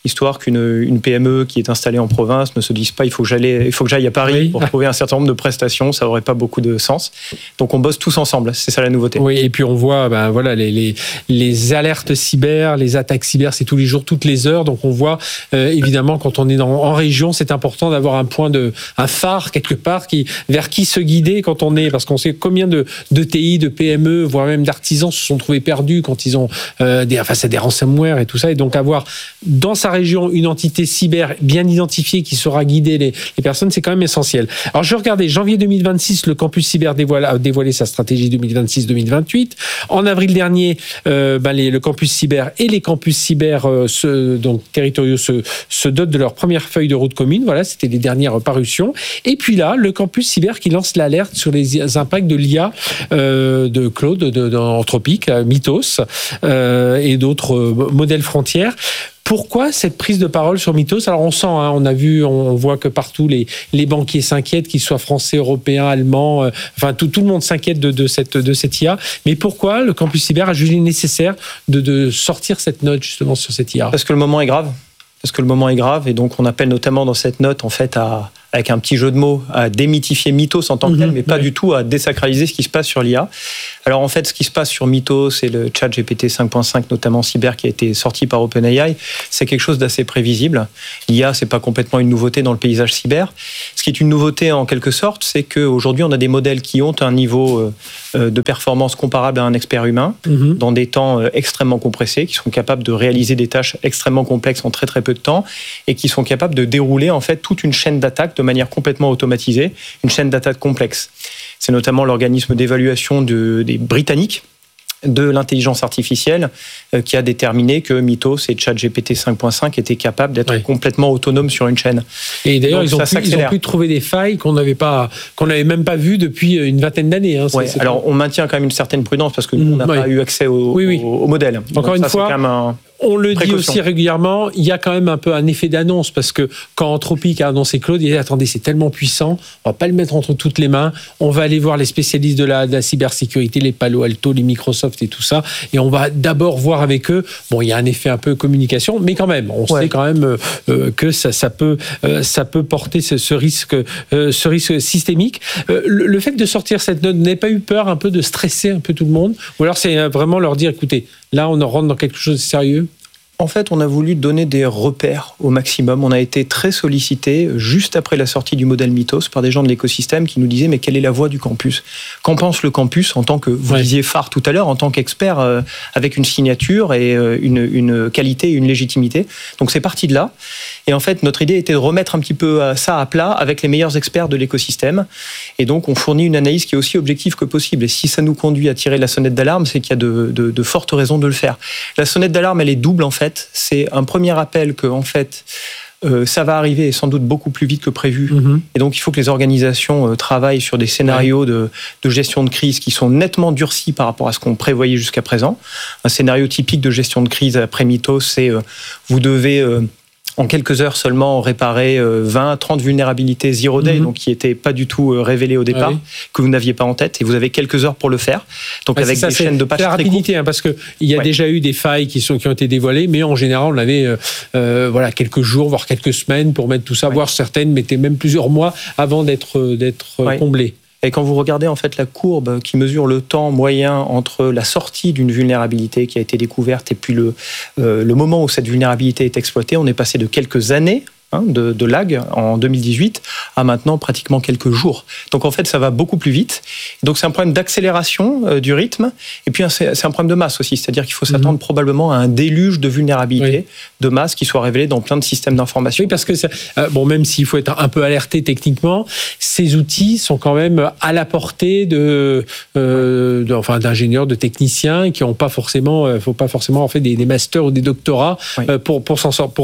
histoire qu'une une P M E qui est installée en province ne se dise pas il faut que j'aille, il faut que j'aille à Paris oui. pour trouver un certain nombre de prestations, ça n'aurait pas beaucoup de sens. Donc on bosse tous ensemble, c'est ça la nouveauté. Oui, et puis on voit ben, voilà, les, les, les alertes cyber, les attaques cyber, c'est tous les jours, toutes les heures. Donc on voit euh, évidemment quand on est dans, en région, c'est important d'avoir un point de, un phare quelque part qui, vers qui se guider quand on est, parce qu'on sait combien de, de T I, de P M E, voire même d'artisans se sont trouvés perdus quand ils ont euh, des, face à des ransomware et tout ça. Et donc avoir dans sa région une entité cyber bien identifiée qui saura guider les, les personnes, c'est quand même essentiel. Alors je regardais, janvier deux mille vingt-six, le campus cyber dévoile, a dévoilé sa stratégie deux mille vingt-six deux mille vingt-huit. En avril dernier, euh, ben les, le campus cyber et les campus cyber euh, se, donc territoriaux se, se dotent de leur première feuille de route commune. Voilà, c'était les dernières parutions. Et puis là, le campus cyber qui lance l'alerte sur les impacts de l'I A euh, de Claude, de, de, d'Anthropique, Mythos euh, et d'autres euh, modèles frontières. Pourquoi cette prise de parole sur Mythos ? Alors on sent, hein, on a vu, on voit que partout les, les banquiers s'inquiètent, qu'ils soient français, européens, allemands, euh, enfin tout, tout le monde s'inquiète de, de, cette, de cette I A. Mais pourquoi le campus cyber a jugé nécessaire de, de sortir cette note justement sur cette I A ? Parce que le moment est grave. Parce que le moment est grave et donc on appelle notamment dans cette note en fait à, avec un petit jeu de mots, à démythifier Mythos en tant que tel, mais pas oui. du tout à désacraliser ce qui se passe sur l'I A. Alors en fait, ce qui se passe sur Mythos et le chat G P T cinq point cinq, notamment cyber, qui a été sorti par OpenAI, c'est quelque chose d'assez prévisible. L'I A, c'est pas complètement une nouveauté dans le paysage cyber. Ce qui est une nouveauté en quelque sorte, c'est qu'aujourd'hui, on a des modèles qui ont un niveau de performance comparable à un expert humain, mm-hmm. dans des temps extrêmement compressés, qui sont capables de réaliser des tâches extrêmement complexes en très très peu de temps, et qui sont capables de dérouler en fait toute une chaîne d'attaque de manière complètement automatisée, une chaîne d'attaque complexe. C'est notamment l'organisme d'évaluation de, des Britanniques de l'intelligence artificielle euh, qui a déterminé que Mythos et ChatGPT cinq point cinq étaient capables d'être oui. complètement autonomes sur une chaîne. Et d'ailleurs, ils ont, pu, ils ont pu trouver des failles qu'on n'avait pas, qu'on n'avait même pas vues depuis une vingtaine d'années. Hein, ouais, alors, pas... on maintient quand même une certaine prudence parce que nous, on n'a oui. pas eu accès au, oui, oui. au, au modèle. Encore Donc, une ça, fois, c'est quand même un... on le précaution. dit aussi régulièrement, il y a quand même un peu un effet d'annonce parce que quand Anthropique a annoncé Claude, il a dit attendez, c'est tellement puissant, on va pas le mettre entre toutes les mains, on va aller voir les spécialistes de la, de la cybersécurité, les Palo Alto, les Microsoft et tout ça, et on va d'abord voir avec eux. Bon, il y a un effet un peu communication, mais quand même, on ouais. sait quand même euh, que ça, ça peut, euh, ça peut porter ce, ce risque, euh, ce risque systémique. Euh, le, le fait de sortir cette note, n'avez pas eu peur un peu de stresser un peu tout le monde, ou alors c'est vraiment leur dire écoutez, là on rentre dans quelque chose de sérieux? En fait, on a voulu donner des repères au maximum. On a été très sollicité juste après la sortie du modèle Mythos par des gens de l'écosystème qui nous disaient mais quelle est la voie du campus ? Qu'en pense le campus en tant que, vous ouais. disiez phare tout à l'heure, en tant qu'expert euh, avec une signature et euh, une, une qualité et une légitimité. Donc c'est parti de là. Et en fait, notre idée était de remettre un petit peu ça à plat avec les meilleurs experts de l'écosystème. Et donc, on fournit une analyse qui est aussi objective que possible. Et si ça nous conduit à tirer la sonnette d'alarme, c'est qu'il y a de, de, de fortes raisons de le faire. La sonnette d'alarme, elle est double en fait. C'est un premier appel que en fait, euh, ça va arriver et sans doute beaucoup plus vite que prévu. Mm-hmm. Et donc, il faut que les organisations euh, travaillent sur des scénarios ouais. de, de gestion de crise qui sont nettement durcis par rapport à ce qu'on prévoyait jusqu'à présent. Un scénario typique de gestion de crise après Mythos, c'est euh, vous devez euh, en quelques heures seulement réparer vingt, trente vulnérabilités zero day, mm-hmm. donc qui n'étaient pas du tout révélées au départ, oui. que vous n'aviez pas en tête, et vous avez quelques heures pour le faire. Donc ouais, avec ça, des chaînes de patch très rapidité, courtes. Hein, parce qu'il y a ouais. déjà eu des failles qui, sont, qui ont été dévoilées, mais en général, on avait euh, euh, voilà, quelques jours, voire quelques semaines pour mettre tout ça, ouais. voire certaines mettaient même plusieurs mois avant d'être, d'être ouais. comblées. Et quand vous regardez en fait la courbe qui mesure le temps moyen entre la sortie d'une vulnérabilité qui a été découverte et puis le, euh, le moment où cette vulnérabilité est exploitée, on est passé de quelques années hein, de, de lag en deux mille dix-huit à maintenant pratiquement quelques jours. Donc en fait, ça va beaucoup plus vite. Donc c'est un problème d'accélération euh, du rythme et puis c'est, c'est un problème de masse aussi. C'est-à-dire qu'il faut s'attendre mmh. probablement à un déluge de vulnérabilités oui. de masse qui soit révélé dans plein de systèmes d'information. Oui, parce que ça, euh, bon, même s'il faut être un peu alerté techniquement, ces outils sont quand même à la portée de, euh, de enfin d'ingénieurs, de techniciens qui n'ont pas forcément, euh, faut pas forcément en fait des, des masters ou des doctorats oui. euh, pour pour s'en sortir, pour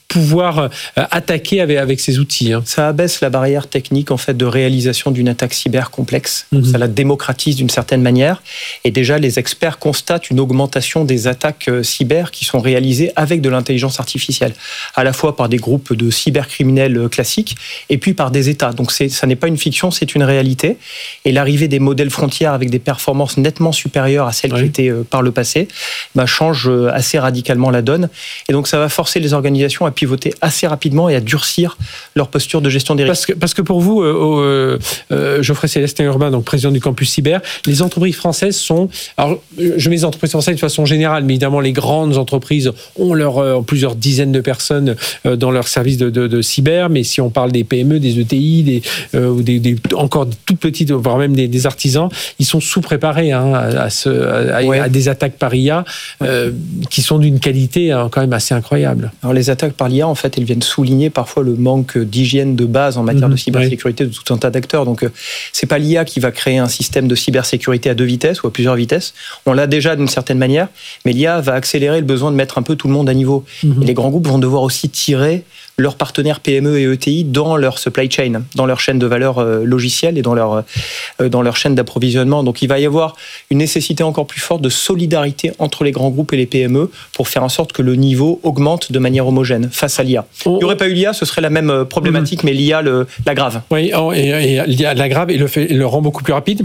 pouvoir euh, attaquer avec, avec ces outils. Hein. Ça abaisse la barrière technique en fait de réalisation d'une attaque cyber complexe. Mmh. Ça la démocratise d'une certaine manière. Et déjà, les experts constatent une augmentation des attaques cyber qui sont réalisées avec de l'intelligence artificielle, à la fois par des groupes de cybercriminels classiques et puis par des États. Donc c'est, ça n'est pas une fiction, c'est une réalité. Et l'arrivée des modèles frontières avec des performances nettement supérieures à celles oui. qui étaient par le passé bah, change assez radicalement la donne. Et donc ça va forcer les organisations à pivoter assez rapidement et à durcir leur posture de gestion des risques. Parce que, parce que pour vous, euh, euh, Geoffrey Célestin Urbain, donc président du campus cyber, les entreprises françaises sont... Alors, je mets les entreprises françaises de façon générale, mais évidemment, les grandes entreprises ont leur, euh, plusieurs dizaines de personnes euh, dans leur service de, de, de cyber, mais si on parle des P M E, des E T I, des, euh, ou des, des, encore des toutes petites, voire même des, des artisans, ils sont sous-préparés hein, à, à, ce, à, ouais. à des attaques par I A euh, qui sont d'une qualité hein, quand même assez incroyable. Alors, les attaques par l'I A, en fait, elles viennent souligner parfois le manque d'hygiène de base en matière mmh, de cybersécurité oui. de tout un tas d'acteurs. Donc, euh, c'est pas l'I A qui va créer un système de cybersécurité à deux vitesses ou à plusieurs vitesses. On l'a déjà d'une certaine manière, mais l'I A va accélérer le besoin de mettre un peu tout le monde à niveau. Mmh. Et les grands groupes vont devoir aussi tirer leurs partenaires P M E et E T I dans leur supply chain, dans leur chaîne de valeur euh, logicielle et dans leur, euh, dans leur chaîne d'approvisionnement. Donc il va y avoir une nécessité encore plus forte de solidarité entre les grands groupes et les P M E pour faire en sorte que le niveau augmente de manière homogène face à l'I A. Oh. Il n'y aurait pas eu l'I A, ce serait la même problématique, mmh. mais l'I A le, l'aggrave. Oui, et, et l'I A l'aggrave et le, fait, le rend beaucoup plus rapide.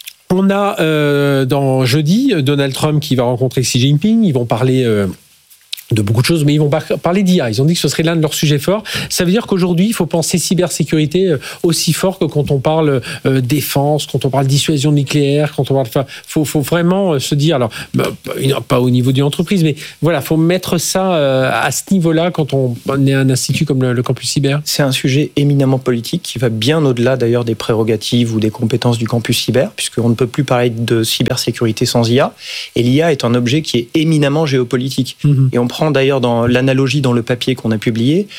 On a euh, dans jeudi Donald Trump qui va rencontrer Xi Jinping. Ils vont parler euh, de beaucoup de choses, mais ils vont parler d'I A. Ils ont dit que ce serait l'un de leurs sujets forts. Ça veut dire qu'aujourd'hui, il faut penser cybersécurité aussi fort que quand on parle euh, défense, quand on parle dissuasion nucléaire, quand on parle... Enfin, faut, faut vraiment se dire, alors, bah, pas au niveau d'une entreprise, mais voilà, faut mettre ça euh, à ce niveau-là quand on est un institut comme le, le campus cyber. C'est un sujet éminemment politique qui va bien au-delà d'ailleurs des prérogatives ou des compétences du campus cyber, puisqu'on ne peut plus parler de cybersécurité sans I A. Et l'I A est un objet qui est éminemment géopolitique. Mmh. Et on prend d'ailleurs dans l'analogie dans le papier qu'on a publié,